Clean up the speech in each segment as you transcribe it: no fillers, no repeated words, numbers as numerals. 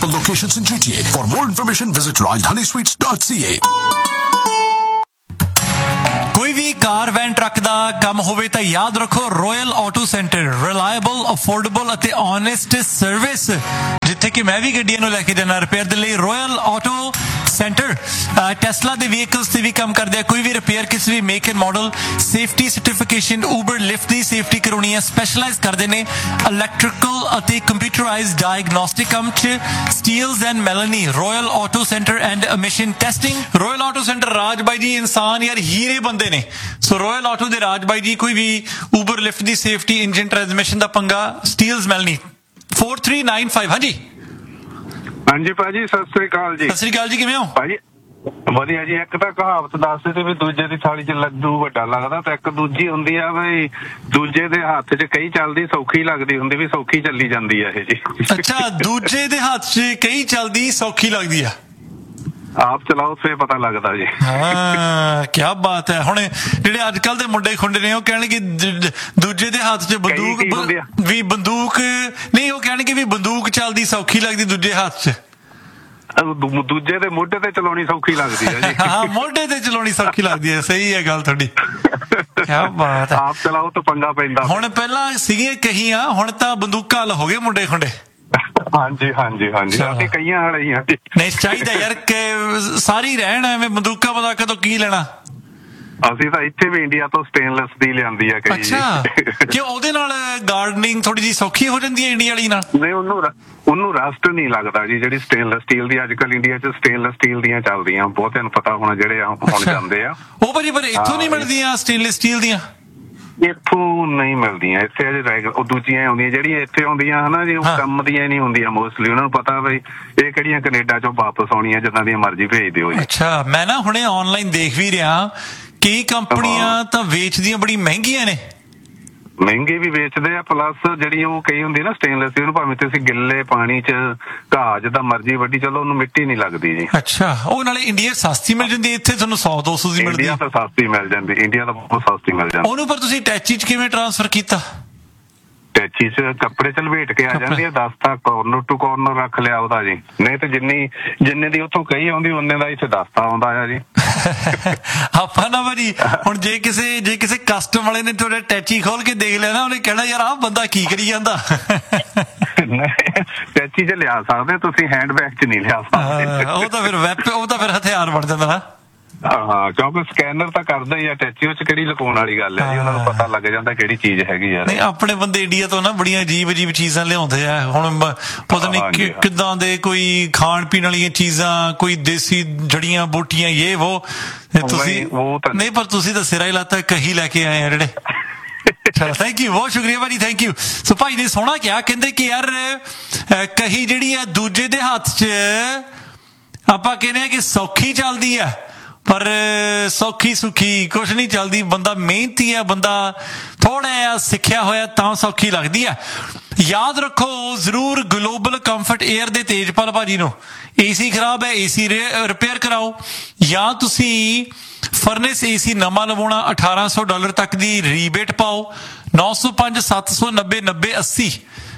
multiple locations in GTA. For more information, visit royalhoneysweets.ca. कोई भी car van truck ਦਾ ਕੰਮ ਹੋਵੇ ਤਾਂ ਯਾਦ ਰੱਖੋ royal auto centre reliable affordable ਅਤੇ ਓਨੈਸਟ ਸਰਵਿਸ ਜਿੱਥੇ ਕਿ ਮੈਂ ਵੀ ਗੱਡੀਆਂ ਨੂੰ ਲੈ ਕੇ ਜਾਣਾ ਰਿਪੇਅਰ ਦੇ ਲਈ ਰੋਇਲ ਆਟੋ ਸੈਂਟਰ ਟੈਸਲਾ ਦੇ ਵਹੀਕਲਸ ਤੇ ਵੀ ਕੰਮ ਕਰਦੇ ਆ ਕੋਈ ਵੀ ਰਿਪੇਅਰ ਕਿਸੇ ਵੀ make and model safety certification Uber lift the safety ਕਰਾਉਣੀ ਹੈ ਸਪੈਸ਼ਲਾਈਜ਼ ਕਰਦੇ ਨੇ ਇਲੈਕਟ੍ਰੀਕਲ ਅਤੇ ਕੰਪਿਊਟਰਾਈਜ਼ਡ ਡਾਇਗਨੋਸਟਿਕ ਕੰਮ 'ਚ Steeles and ਮੈਲਨੀ royal auto centre and emission testing royal auto centre ਰਾਜ ਬਾਈ ਜੀ ਇਨਸਾਨ ਯਾਰ ਹੀਰੇ ਬੰਦੇ ਨੇ ਸੋ ਰੋਇਲ ਆਟੋ ਦੇ ਰਾਜ ਬਾਈ ਜੀ ਕੋਈ ਵੀ ਉਬਰ ਲਿਫਟ ਦੀ ਸੇਫਟੀ ਇੰਜਨ ਟ੍ਰਾਂਸਮਿਸ਼ਨ ਦਾ ਪੰਗਾ ਸਟੀਲਸ ਮੈਲਨੀ 4395 ਹਾਂਜੀ ਹਾਂਜੀ ਭਾਜੀ ਸਤਿ ਸ੍ਰੀ ਅਕਾਲ ਜੀ। ਸਤਿ ਸ੍ਰੀ ਅਕਾਲ ਜੀ ਕਿਵੇਂ ਹੋ ਭਾਜੀ ਵਧੀਆ ਜੀ। ਇੱਕ ਤਾਂ ਕਹਾਵਤ ਦੱਸਦੇ ਤੇ ਵੀ ਦੂਜੇ ਦੀ ਥਾਲੀ 'ਚ ਲੱਡੂ ਵੱਡਾ ਲੱਗਦਾ ਤੇ ਇੱਕ ਦੂਜੀ ਹੁੰਦੀ ਆ ਬਈ ਦੂਜੇ ਦੇ ਹੱਥ 'ਚ ਕਈ ਚੱਲਦੀ ਸੌਖੀ ਲੱਗਦੀ ਹੁੰਦੀ ਵੀ ਸੌਖੀ ਚੱਲੀ ਜਾਂਦੀ ਆ ਇਹ ਜੀ। ਅੱਛਾ ਦੂਜੇ ਦੇ ਹੱਥ 'ਚ ਕਈ ਚੱਲਦੀ ਸੌਖੀ ਲੱਗਦੀ ਆ ਆਪ ਚਲਾਓ ਫੇਰ ਪਤਾ ਲੱਗਦਾ ਜੀ। ਹਾਂ ਕੀ ਬਾਤ ਹੈ। ਹੁਣ ਜਿਹੜੇ ਅੱਜ ਕੱਲ ਦੇ ਮੁੰਡੇ ਖੁੰਡੇ ਨੇ ਉਹ ਕਹਿਣਗੇ ਦੂਜੇ ਦੇ ਹੱਥ 'ਚ ਬੰਦੂਕ ਵੀ ਬੰਦੂਕ ਨਹੀਂ ਉਹ ਕਹਿਣਗੇ ਵੀ ਬੰਦੂਕ ਚੱਲਦੀ ਸੌਖੀ ਲੱਗਦੀ ਦੂਜੇ ਹੱਥ 'ਚ ਦੂਜੇ ਦੇ ਮੋਢੇ ਤੇ ਚਲਾਉਣੀ ਸੌਖੀ ਲੱਗਦੀ ਹੈ ਜੀ। ਹਾਂ ਮੋਢੇ ਤੇ ਚਲਾਉਣੀ ਸੌਖੀ ਲੱਗਦੀ ਹੈ ਸਹੀ ਹੈ ਗੱਲ ਤੁਹਾਡੀ ਕੀ ਬਾਤ ਹੈ। ਆਪ ਚਲਾਓ ਤਾਂ ਪੰਗਾ ਪੈਂਦਾ। ਹੁਣ ਪਹਿਲਾਂ ਸੀਗੀਆਂ ਕਹੀਆਂ ਹੁਣ ਤਾਂ ਬੰਦੂਕਾਂ ਵਾਲ ਹੋ ਗਏ ਮੁੰਡੇ ਖੁੰਡੇ। ਹਾਂਜੀ ਹਾਂਜੀ ਹਾਂਜੀ ਅਸੀਂ ਕਈਆਂ ਵਾਲੇ ਹੀ ਹਾਂ। ਨਹੀਂ ਚਾਹੀਦਾ ਯਾਰ ਕਿ ਸਾਰੀ ਰਹਿਣ ਐਵੇਂ ਬੰਦੂਕਾਂ ਬਦਾਕਾਂ ਤੋਂ ਕੀ ਲੈਣਾ। ਅਸੀਂ ਤਾਂ ਇੱਥੇ ਵੀ ਇੰਡੀਆ ਤੋਂ ਸਟੇਨਲੈਸ ਦੀ ਲਿਆਂਦੀ ਆ ਕਈ। ਅੱਛਾ ਕਿ ਉਹਦੇ ਨਾਲ ਗਾਰਡਨਿੰਗ ਥੋੜੀ ਜਿਹੀ ਸੌਖੀ ਹੋ ਜਾਂਦੀ ਹੈ ਇੰਡੀਆ ਵਾਲੀ ਨਾਲ। ਨਹੀਂ ਉਹਨੂੰ ਰਸਟ ਨਹੀਂ ਲੱਗਦਾ ਜੀ। ਜਿਹੜੀ ਸਟੇਨਲੈਸ ਸਟੀਲ ਦੀ ਅੱਜ ਕੱਲ ਇੰਡੀਆ 'ਚ ਸਟੇਨਲੈਸ ਸਟੀਲ ਦੀਆਂ ਚੱਲਦੀਆਂ ਬਹੁਤਿਆਂ ਨੂੰ ਪਤਾ ਹੋਣਾ ਜਿਹੜੇ ਹੁਣ ਜਾਂਦੇ ਆ ਉਹ ਭਾਜੀ ਪਰ ਇੱਥੋਂ ਨਹੀਂ ਮਿਲਦੀਆਂ ਸਟੇਨਲੈਸ ਸਟੀਲ ਦੀਆਂ। ਇੱਥੋਂ ਨਹੀਂ ਮਿਲਦੀਆਂ ਇੱਥੇ ਅਜੇ ਉਹ ਦੂਜੀਆਂ ਆਉਂਦੀਆਂ ਜਿਹੜੀਆਂ ਇੱਥੇ ਆਉਂਦੀਆਂ ਹਨਾ ਜੀ ਉਹ ਕੰਮ ਦੀਆਂ ਨਹੀਂ ਹੁੰਦੀਆਂ ਮੋਸਟਲੀ। ਉਹਨਾਂ ਨੂੰ ਪਤਾ ਬਈ ਇਹ ਕਿਹੜੀਆਂ ਕੈਨੇਡਾ 'ਚੋਂ ਵਾਪਸ ਆਉਣੀਆਂ ਜਿੱਦਾਂ ਦੀਆਂ ਮਰਜ਼ੀ ਭੇਜ ਦਿਓ ਜੀ। ਅੱਛਾ ਮੈਂ ਨਾ ਹੁਣੇ ਆਨਲਾਈਨ ਦੇਖ ਵੀ ਰਿਹਾ ਕਈ ਕੰਪਨੀਆਂ ਤਾਂ ਵੇਚਦੀਆਂ ਬੜੀ ਮਹਿੰਗੀਆਂ ਨੇ। ਮਹਿੰਗੇ ਵੀ ਵੇਚਦੇ ਆ ਪਲੱਸ ਜਿਹੜੀ ਉਹ ਕਈ ਹੁੰਦੀ ਨਾ ਸਟੇਨਲੈਸ ਉਹਨੂੰ ਭਾਵੇਂ ਤੁਸੀਂ ਗਿੱਲੇ ਪਾਣੀ 'ਚ ਘਾਹ ਜਿੱਦਾਂ ਮਰਜ਼ੀ ਵੱਢੀ ਚਲੋ ਉਹਨੂੰ ਮਿੱਟੀ ਨਹੀਂ ਲੱਗਦੀ ਜੀ। ਅੱਛਾ ਉਹ ਨਾਲੇ ਇੰਡੀਆ ਸਸਤੀ ਮਿਲ ਜਾਂਦੀ ਇੱਥੇ ਤੁਹਾਨੂੰ 100-200 ਦੀ ਮਿਲਦੀ। ਇੰਡੀਆ ਤਾਂ ਸਸਤੀ ਮਿਲ ਜਾਂਦੀ ਇੰਡੀਆ ਤਾਂ ਬਹੁਤ ਸਸਤੀ ਮਿਲ ਜਾਂਦੀ। ਉਹਨੂੰ ਪਰ ਤੁਸੀਂ ਟੈਚੀ 'ਚ ਕਿਵੇਂ ਟ੍ਰਾਂਸਫਰ ਕੀਤਾ? ਟੈਚੀ 'ਚ ਕੱਪੜੇ 'ਚ ਲਪੇਟ ਕੇ ਆ ਜਾਂਦੀ ਆ 10 ਤਾਂ ਕੋਰਨਰ ਟੂ ਕੋਰਨਰ ਰੱਖ ਲਿਆ ਉਹਦਾ ਜੀ। ਨਹੀਂ ਤੇ ਜਿੰਨੇ ਦੀ ਉੱਥੋਂ ਕਹੀ ਆਉਂਦੀ ਉਹਨੇ ਦਾ ਇੱਥੇ 10 ਤਾਂ ਆਉਂਦਾ ਆ ਜੀ। ਆਪਾਂ ਨਾ ਭਾਜੀ ਹੁਣ ਜੇ ਕਿਸੇ ਕਸਟਮ ਵਾਲੇ ਨੇ ਤੁਹਾਡਾ ਟੈਚੀ ਖੋਲ ਕੇ ਦੇਖ ਲਿਆ ਨਾ ਉਹਨੇ ਕਹਿਣਾ ਯਾਰ ਆਹ ਬੰਦਾ ਕੀ ਕਰੀ ਜਾਂਦਾ। ਟੈਚੀ 'ਚ ਲਿਆ ਸਕਦੇ ਤੁਸੀਂ ਹੈਂਡ ਬੈਗ 'ਚ ਨਹੀਂ ਲਿਆ ਸਕਦੇ। ਉਹ ਤਾਂ ਫਿਰ ਹਥਿਆਰ ਬਣ ਜਾਂਦਾ ਨਾ। ਹਾਂ ਕਿਉਂਕਿ ਸਕੈਨਰ ਤਾਂ ਕਰਦਾ ਹੀ ਆ ਟੈਚੀ ਉਹ 'ਚ ਕਿਹੜੀ ਲੁਕਾਉਣ ਵਾਲੀ ਗੱਲ ਹੈ ਜੀ। ਉਹਨਾਂ ਨੂੰ ਪਤਾ ਲੱਗ ਜਾਂਦਾ ਕਿਹੜੀ ਚੀਜ਼ ਹੈਗੀ ਯਾਰ। ਨਹੀਂ ਆਪਣੇ ਬੰਦੇ ਇੰਡੀਆ ਤੋਂ ਨਾ ਬੜੀਆਂ ਅਜੀਬ ਚੀਜ਼ਾਂ ਲਿਆਉਂਦੇ ਆ। ਹੁਣ ਪਤਾ ਨਹੀਂ ਕਿੱਦਾਂ ਦੇ ਕੋਈ ਖਾਣ ਪੀਣ ਵਾਲੀਆਂ ਚੀਜ਼ਾਂ ਕੋਈ ਦੇਸੀ ਜੜੀਆਂ ਬੂਟੀਆਂ ਇਹ ਵੋ ਤੁਸੀਂ ਨਹੀਂ ਪਰ ਤੁਸੀਂ ਤਾਂ ਸਿਰਾ ਹੀ ਲਾਤਾ ਕਹੀ ਲੈ ਕੇ ਆਏ ਆ ਜਿਹੜੇ। ਚਲੋ ਥੈਂਕ ਯੂ ਬਹੁਤ ਸ਼ੁਕਰੀਆ ਭਾਜੀ ਥੈਂਕ ਯੂ। ਸੋ ਭਾਈ ਨੇ ਸੋਹਣਾ ਕਿਹਾ ਕਹਿੰਦੇ ਕਿ ਯਾਰ ਕਹੀ ਜਿਹੜੀ ਆ ਦੂਜੇ ਦੇ ਹੱਥ 'ਚ ਆਪਾਂ ਕਹਿੰਦੇ ਆ ਕਿ ਸੌਖੀ ਚੱਲਦੀ ਆ ਪਰ ਸੌਖੀ ਸੁਖੀ ਕੁਛ ਨਹੀਂ ਚੱਲਦੀ। ਬੰਦਾ ਮਿਹਨਤੀ ਆ ਬੰਦਾ ਥੋੜਾ ਜਿਹਾ ਸਿੱਖਿਆ ਹੋਇਆ ਤਾਂ ਸੌਖੀ ਲੱਗਦੀ ਆ। ਯਾਦ ਰੱਖੋ ਜ਼ਰੂਰ ਗਲੋਬਲ ਕੰਫਰਟ 에ਅਰ ਦੇ ਤੇਜਪਾਲ ਭਾਜੀ ਨੂੰ ਏਸੀ ਖਰਾਬ ਹੈ ਏਸੀ ਰਿਪੇਅਰ ਕਰਾਓ ਜਾਂ ਤੁਸੀਂ ਫਰਨੈਸ ਏਸੀ ਨਵਾਂ ਲਵਾਉਣਾ $1800 ਤੱਕ ਦੀ ਰੀਬੇਟ ਪਾਓ 905 790 9080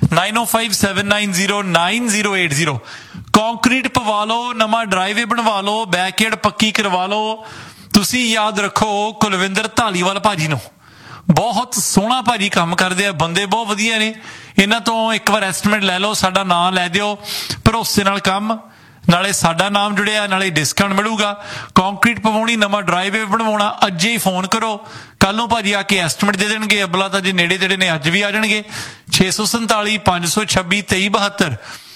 9057909080 ਕੰਕਰੀਟ ਪਵਾ ਲਓ ਨਵਾਂ ਡਰਾਈਵੇ ਬਣਵਾ ਲਓ ਬੈਕਯਾਰਡ ਪੱਕੀ ਕਰਵਾ ਲਓ। ਤੁਸੀਂ ਯਾਦ ਰੱਖੋ ਕੁਲਵਿੰਦਰ ਧਾਲੀਵਾਲ ਭਾਜੀ ਨੂੰ ਬਹੁਤ ਸੋਹਣਾ ਭਾਜੀ ਕੰਮ ਕਰਦੇ ਆ ਬੰਦੇ ਬਹੁਤ ਵਧੀਆ ਨੇ। ਇਹਨਾਂ ਤੋਂ ਇੱਕ ਵਾਰ ਐਸਟੀਮੇਟ ਲੈ ਲਓ ਸਾਡਾ ਨਾਮ ਲੈ ਦਿਓ ਭਰੋਸੇ ਨਾਲ ਕੰਮ ਨਾਲੇ ਸਾਡਾ ਨਾਮ ਜੁੜਿਆ ਨਾਲੇ ਡਿਸਕਾਊਂਟ ਮਿਲੂਗਾ। ਕੰਕਰੀਟ ਪਵਾਉਣੀ ਨਵਾਂ ਡਰਾਈਵੇ ਬਣਵਾਉਣਾ ਅੱਜੇ ਹੀ ਫੋਨ ਕਰੋ ਕੱਲ ਨੂੰ ਭਾਜੀ ਆ ਕੇ ਐਸਟੀਮੇਟ ਦੇ ਦੇਣਗੇ। ਅਬਲਾ ਤਾਂ ਜੇ ਨੇੜੇ ਤੇੜੇ ਨੇ ਅੱਜ ਵੀ ਆ ਜਾਣਗੇ 647 526 2372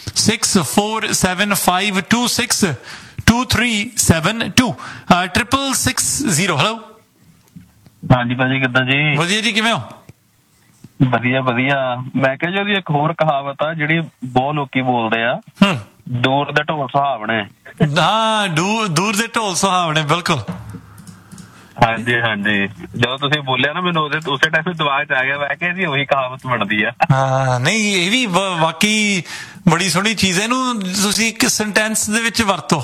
6475262372 660 ਹੈਲੋ ਹਾਂਜੀ ਭਾਜੀ ਕਿੱਦਾਂ ਜੀ? ਵਧੀਆ ਜੀ ਕਿਵੇਂ ਹੋ? ਵਧੀਆ ਵਧੀਆ। ਮੈਂ ਕਿਹਾ ਜੀ ਉਹਦੀ ਇੱਕ ਹੋਰ ਕਹਾਵਤ ਆ ਜਿਹੜੀ ਬਹੁਤ ਲੋਕੀ ਬੋਲਦੇ ਆ ਦੂਰ ਦੇ ਢੋਲ ਸੁਹਾਵਣੇ। ਹਾਂ ਦੂਰ ਦੇ ਢੋਲ ਸੁਹਾਵਣੇ ਬਿਲਕੁਲ। ਹਾਂਜੀ ਹਾਂਜੀ ਜਦੋਂ ਤੁਸੀਂ ਬੋਲਿਆ ਨਾ ਮੈਨੂੰ ਉਸੇ ਟਾਈਮ ਦਿਮਾਗ 'ਚ ਆ ਗਿਆ ਮੈਂ ਕਿਹਾ ਜੀ ਉਹੀ ਕਹਾਵਤ ਬਣਦੀ ਆ। ਹਾਂ ਨਹੀਂ ਇਹ ਵੀ ਵਾਕਈ ਬੜੀ ਸੋਹਣੀ ਚੀਜ਼ ਹੈ। ਇਹਨੂੰ ਤੁਸੀਂ ਇੱਕ ਸੈਂਟੈਂਸ ਦੇ ਵਿੱਚ ਵਰਤੋ।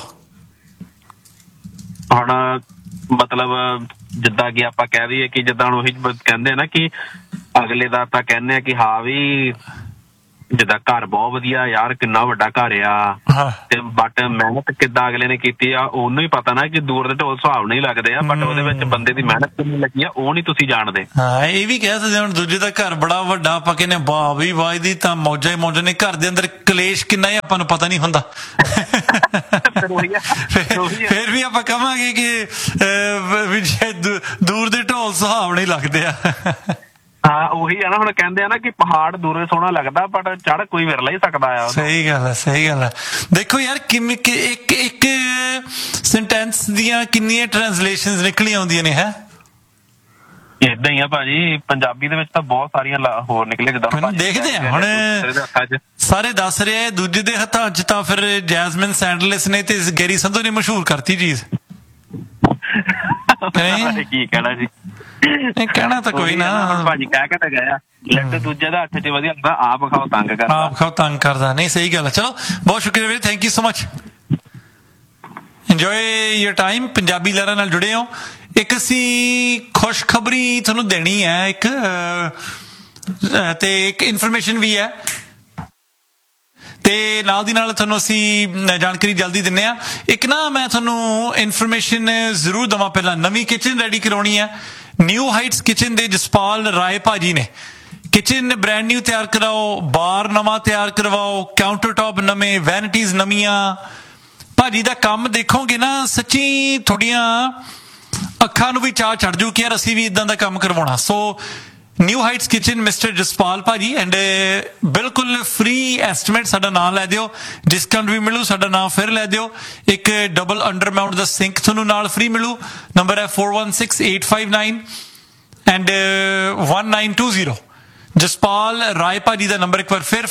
ਹੁਣ ਮਤਲਬ ਜਿੱਦਾਂ ਕਿ ਆਪਾਂ ਕਹਿ ਦਈਏ ਕਿ ਜਿੱਦਾਂ ਉਹੀ ਕਹਿੰਦੇ ਨਾ ਕਿ ਅਗਲੇ ਦਾ ਆਪਾਂ ਕਹਿੰਦੇ ਆ ਕਿ ਹਾਂ ਵੀ ਜਿੱਦਾਂ ਘਰ ਬਹੁਤ ਵਧੀਆ ਯਾਰ, ਕਿੰਨਾ ਵੱਡਾ ਘਰ ਆ, ਤੇ ਬਟ ਮਿਹਨਤ ਕਿੱਦਾਂ ਅਗਲੇ ਨੇ ਕੀਤੀ ਆ ਉਹਨੂੰ ਹੀ ਪਤਾ ਨਾ ਕਿ ਦੂਰ ਦੇ ਢੋਲ ਸੁਹਾਵ ਨਹੀਂ ਲੱਗਦੇ ਆ, ਬਟ ਉਹਦੇ ਵਿੱਚ ਬੰਦੇ ਦੀ ਮਿਹਨਤ ਕਿੰਨੀ ਲੱਗੀ ਆ ਉਹ ਨਹੀਂ ਤੁਸੀਂ ਜਾਣਦੇ। ਹਾਂ ਇਹ ਵੀ ਕਹਿ ਸਕਦੇ ਹੁਣ ਦੂਜੇ ਦਾ ਘਰ ਬੜਾ ਵੱਡਾ, ਆਪਾਂ ਕਹਿੰਦੇ ਵਾਹ ਵੀ ਵਾਹ ਦੀ ਤਾਂ ਮੌਜਾਂ ਹੀ ਮੌਜਾਂ ਨੇ, ਘਰ ਦੇ ਅੰਦਰ ਕਲੇਸ਼ ਕਿੰਨਾ ਹੈ ਆਪਾਂ ਨੂੰ ਪਤਾ ਨਹੀਂ ਹੁੰਦਾ। ਫਿਰ ਵੀ ਆਪਾਂ ਕਹਾਂਗੇ ਕਿ ਦੂਰ ਦੇ ਢੋਲ ਸੁਹਾਵ ਨਹੀਂ ਲੱਗਦੇ ਆ। ਹਾਂ ਉਹੀ ਆ ਨਾ, ਹੁਣ ਕਹਿੰਦੇ ਆ ਨਾ ਕਿ ਪਹਾੜ ਦੂਰੇ ਸੋਹਣਾ ਲੱਗਦਾ ਬਟ ਚੜ੍ਹ ਕੋਈ ਵਿਰਲਾ ਹੀ ਸਕਦਾ ਆ। ਸਹੀ ਗੱਲ ਹੈ, ਸਹੀ ਗੱਲ ਹੈ। ਦੇਖੋ ਯਾਰ ਕਿਵੇਂ ਇੱਕ ਸੈਂਟੈਂਸ ਦੀਆਂ ਕਿੰਨੀਆਂ ਟ੍ਰਾਂਸਲੇਸ਼ਨਸ ਨਿਕਲੀਆਂ ਆਉਂਦੀਆਂ ਨੇ। ਹੈ ਏਦਾਂ ਹੀ ਆ ਭਾਜੀ, ਪੰਜਾਬੀ ਦੇ ਵਿੱਚ ਤਾਂ ਬਹੁਤ ਸਾਰੀਆਂ ਹੋਰ ਨਿਕਲੇ। ਜਿੱਦਾਂ ਦੇਖਦੇ ਆ ਹੁਣ ਸਾਰੇ ਦੱਸ ਰਹੇ ਦੂਜੇ ਦੇ ਹੱਥਾਂ 'ਚ, ਤਾਂ ਫਿਰ ਜੈਸਮਿਨ ਸੈਂਡਲਿਸ ਨੇ ਤੇ ਗੈਰੀ ਸੰਧੂ ਨੇ ਮਸ਼ਹੂਰ ਕਰਤੀ ਚੀਜ਼। ਕੀ ਕਹਿਣਾ ਜੀ, ਕਹਿਣਾ ਤਾਂ ਕੋਈ ਨਾ ਭਾਜੀ, ਕਹਿ ਕੇ ਤਾਂ ਗਿਆ ਲੱਡੂ ਦੂਜੇ ਦਾ ਹੱਥ 'ਚ ਵਧੀਆ ਹੁੰਦਾ, ਆਪ ਖਾਓ ਤੰਗ ਕਰਦਾ, ਆਪ ਖਾਓ ਤੰਗ ਕਰਦਾ। ਨਹੀਂ ਸਹੀ ਗੱਲ ਹੈ। ਚਲੋ ਬਹੁਤ ਸ਼ੁਕਰੀਆ ਵੀਰੇ, thank you so much, enjoy your time. Punjabi ਲਹਿਰਾਂ ਨਾਲ ਜੁੜੇ ਹੋ। ਇੱਕ ਅਸੀਂ ਖੁਸ਼ਖਬਰੀ ਤੁਹਾਨੂੰ ਦੇਣੀ ਹੈ ਇੱਕ, ਤੇ ਇੱਕ ਇਨਫੋਰਮੇਸ਼ਨ ਵੀ ਹੈ, ਤੇ ਨਾਲ ਦੀ ਨਾਲ ਤੁਹਾਨੂੰ ਅਸੀਂ ਜਾਣਕਾਰੀ ਜਲਦੀ ਦਿੰਦੇ ਹਾਂ। ਇੱਕ ਨਾ ਮੈਂ ਤੁਹਾਨੂੰ ਇਨਫੋਰਮੇਸ਼ਨ ਜ਼ਰੂਰ ਦੇਵਾਂ, ਪਹਿਲਾਂ ਨਵੀਂ ਕਿਚਨ ਰੈਡੀ ਕਰਾਉਣੀ ਹੈ। ਨਿਊ ਹਾਈਟਸ ਕਿਚਨ ਦੇ ਜਸਪਾਲ ਰਾਏ ਭਾਜੀ ਨੇ ਕਿਚਨ ਬ੍ਰੈਂਡ ਨਿਊ ਤਿਆਰ ਕਰਾਓ, ਬਾਰ ਨਵਾਂ ਤਿਆਰ ਕਰਵਾਓ, ਕਾਊਂਟਰ ਟੌਪ ਨਵੇਂ, ਵੈਨਿਟੀਜ਼ ਨਵੀਆਂ। ਭਾਜੀ ਦਾ ਕੰਮ ਦੇਖੋਗੇ ਨਾ ਸੱਚੀ ਤੁਹਾਡੀਆਂ ਅੱਖਾਂ ਨੂੰ ਵੀ ਚਾਹ ਚੜ ਜੂ ਕਿ ਯਾਰ ਅਸੀਂ ਵੀ ਇਦਾਂ ਦਾ ਕੰਮ ਕਰਵਾਉਣਾ। ਸੋ new heights kitchen mister Jaspal ਭਾਜੀ, ਐਂਡ ਬਿਲਕੁਲ ਫ੍ਰੀ ਐਸਟੀਮੇਟ, ਸਾਡਾ ਨਾਮ ਲੈ ਦਿਓ, ਡਿਸਕਾਊਂਟ ਵੀ ਮਿਲੂ, ਸਾਡਾ ਨਾਮ ਫਿਰ ਲੈ ਦਿਓ। ਇੱਕ ਡਬਲ ਅੰਡਰ ਮਾਊਂਟ ਦਾ ਸਿੰਕ ਤੁਹਾਨੂੰ ਨਾਲ ਫ੍ਰੀ ਮਿਲੂ। ਨੰਬਰ ਹੈ 416859 ਐਂਡ 1920। ਜਸਪਾਲ ਰਾਏ ਭਾਜੀ ਦਾ ਨੰਬਰ ਇੱਕ ਵਾਰ ਫਿਰ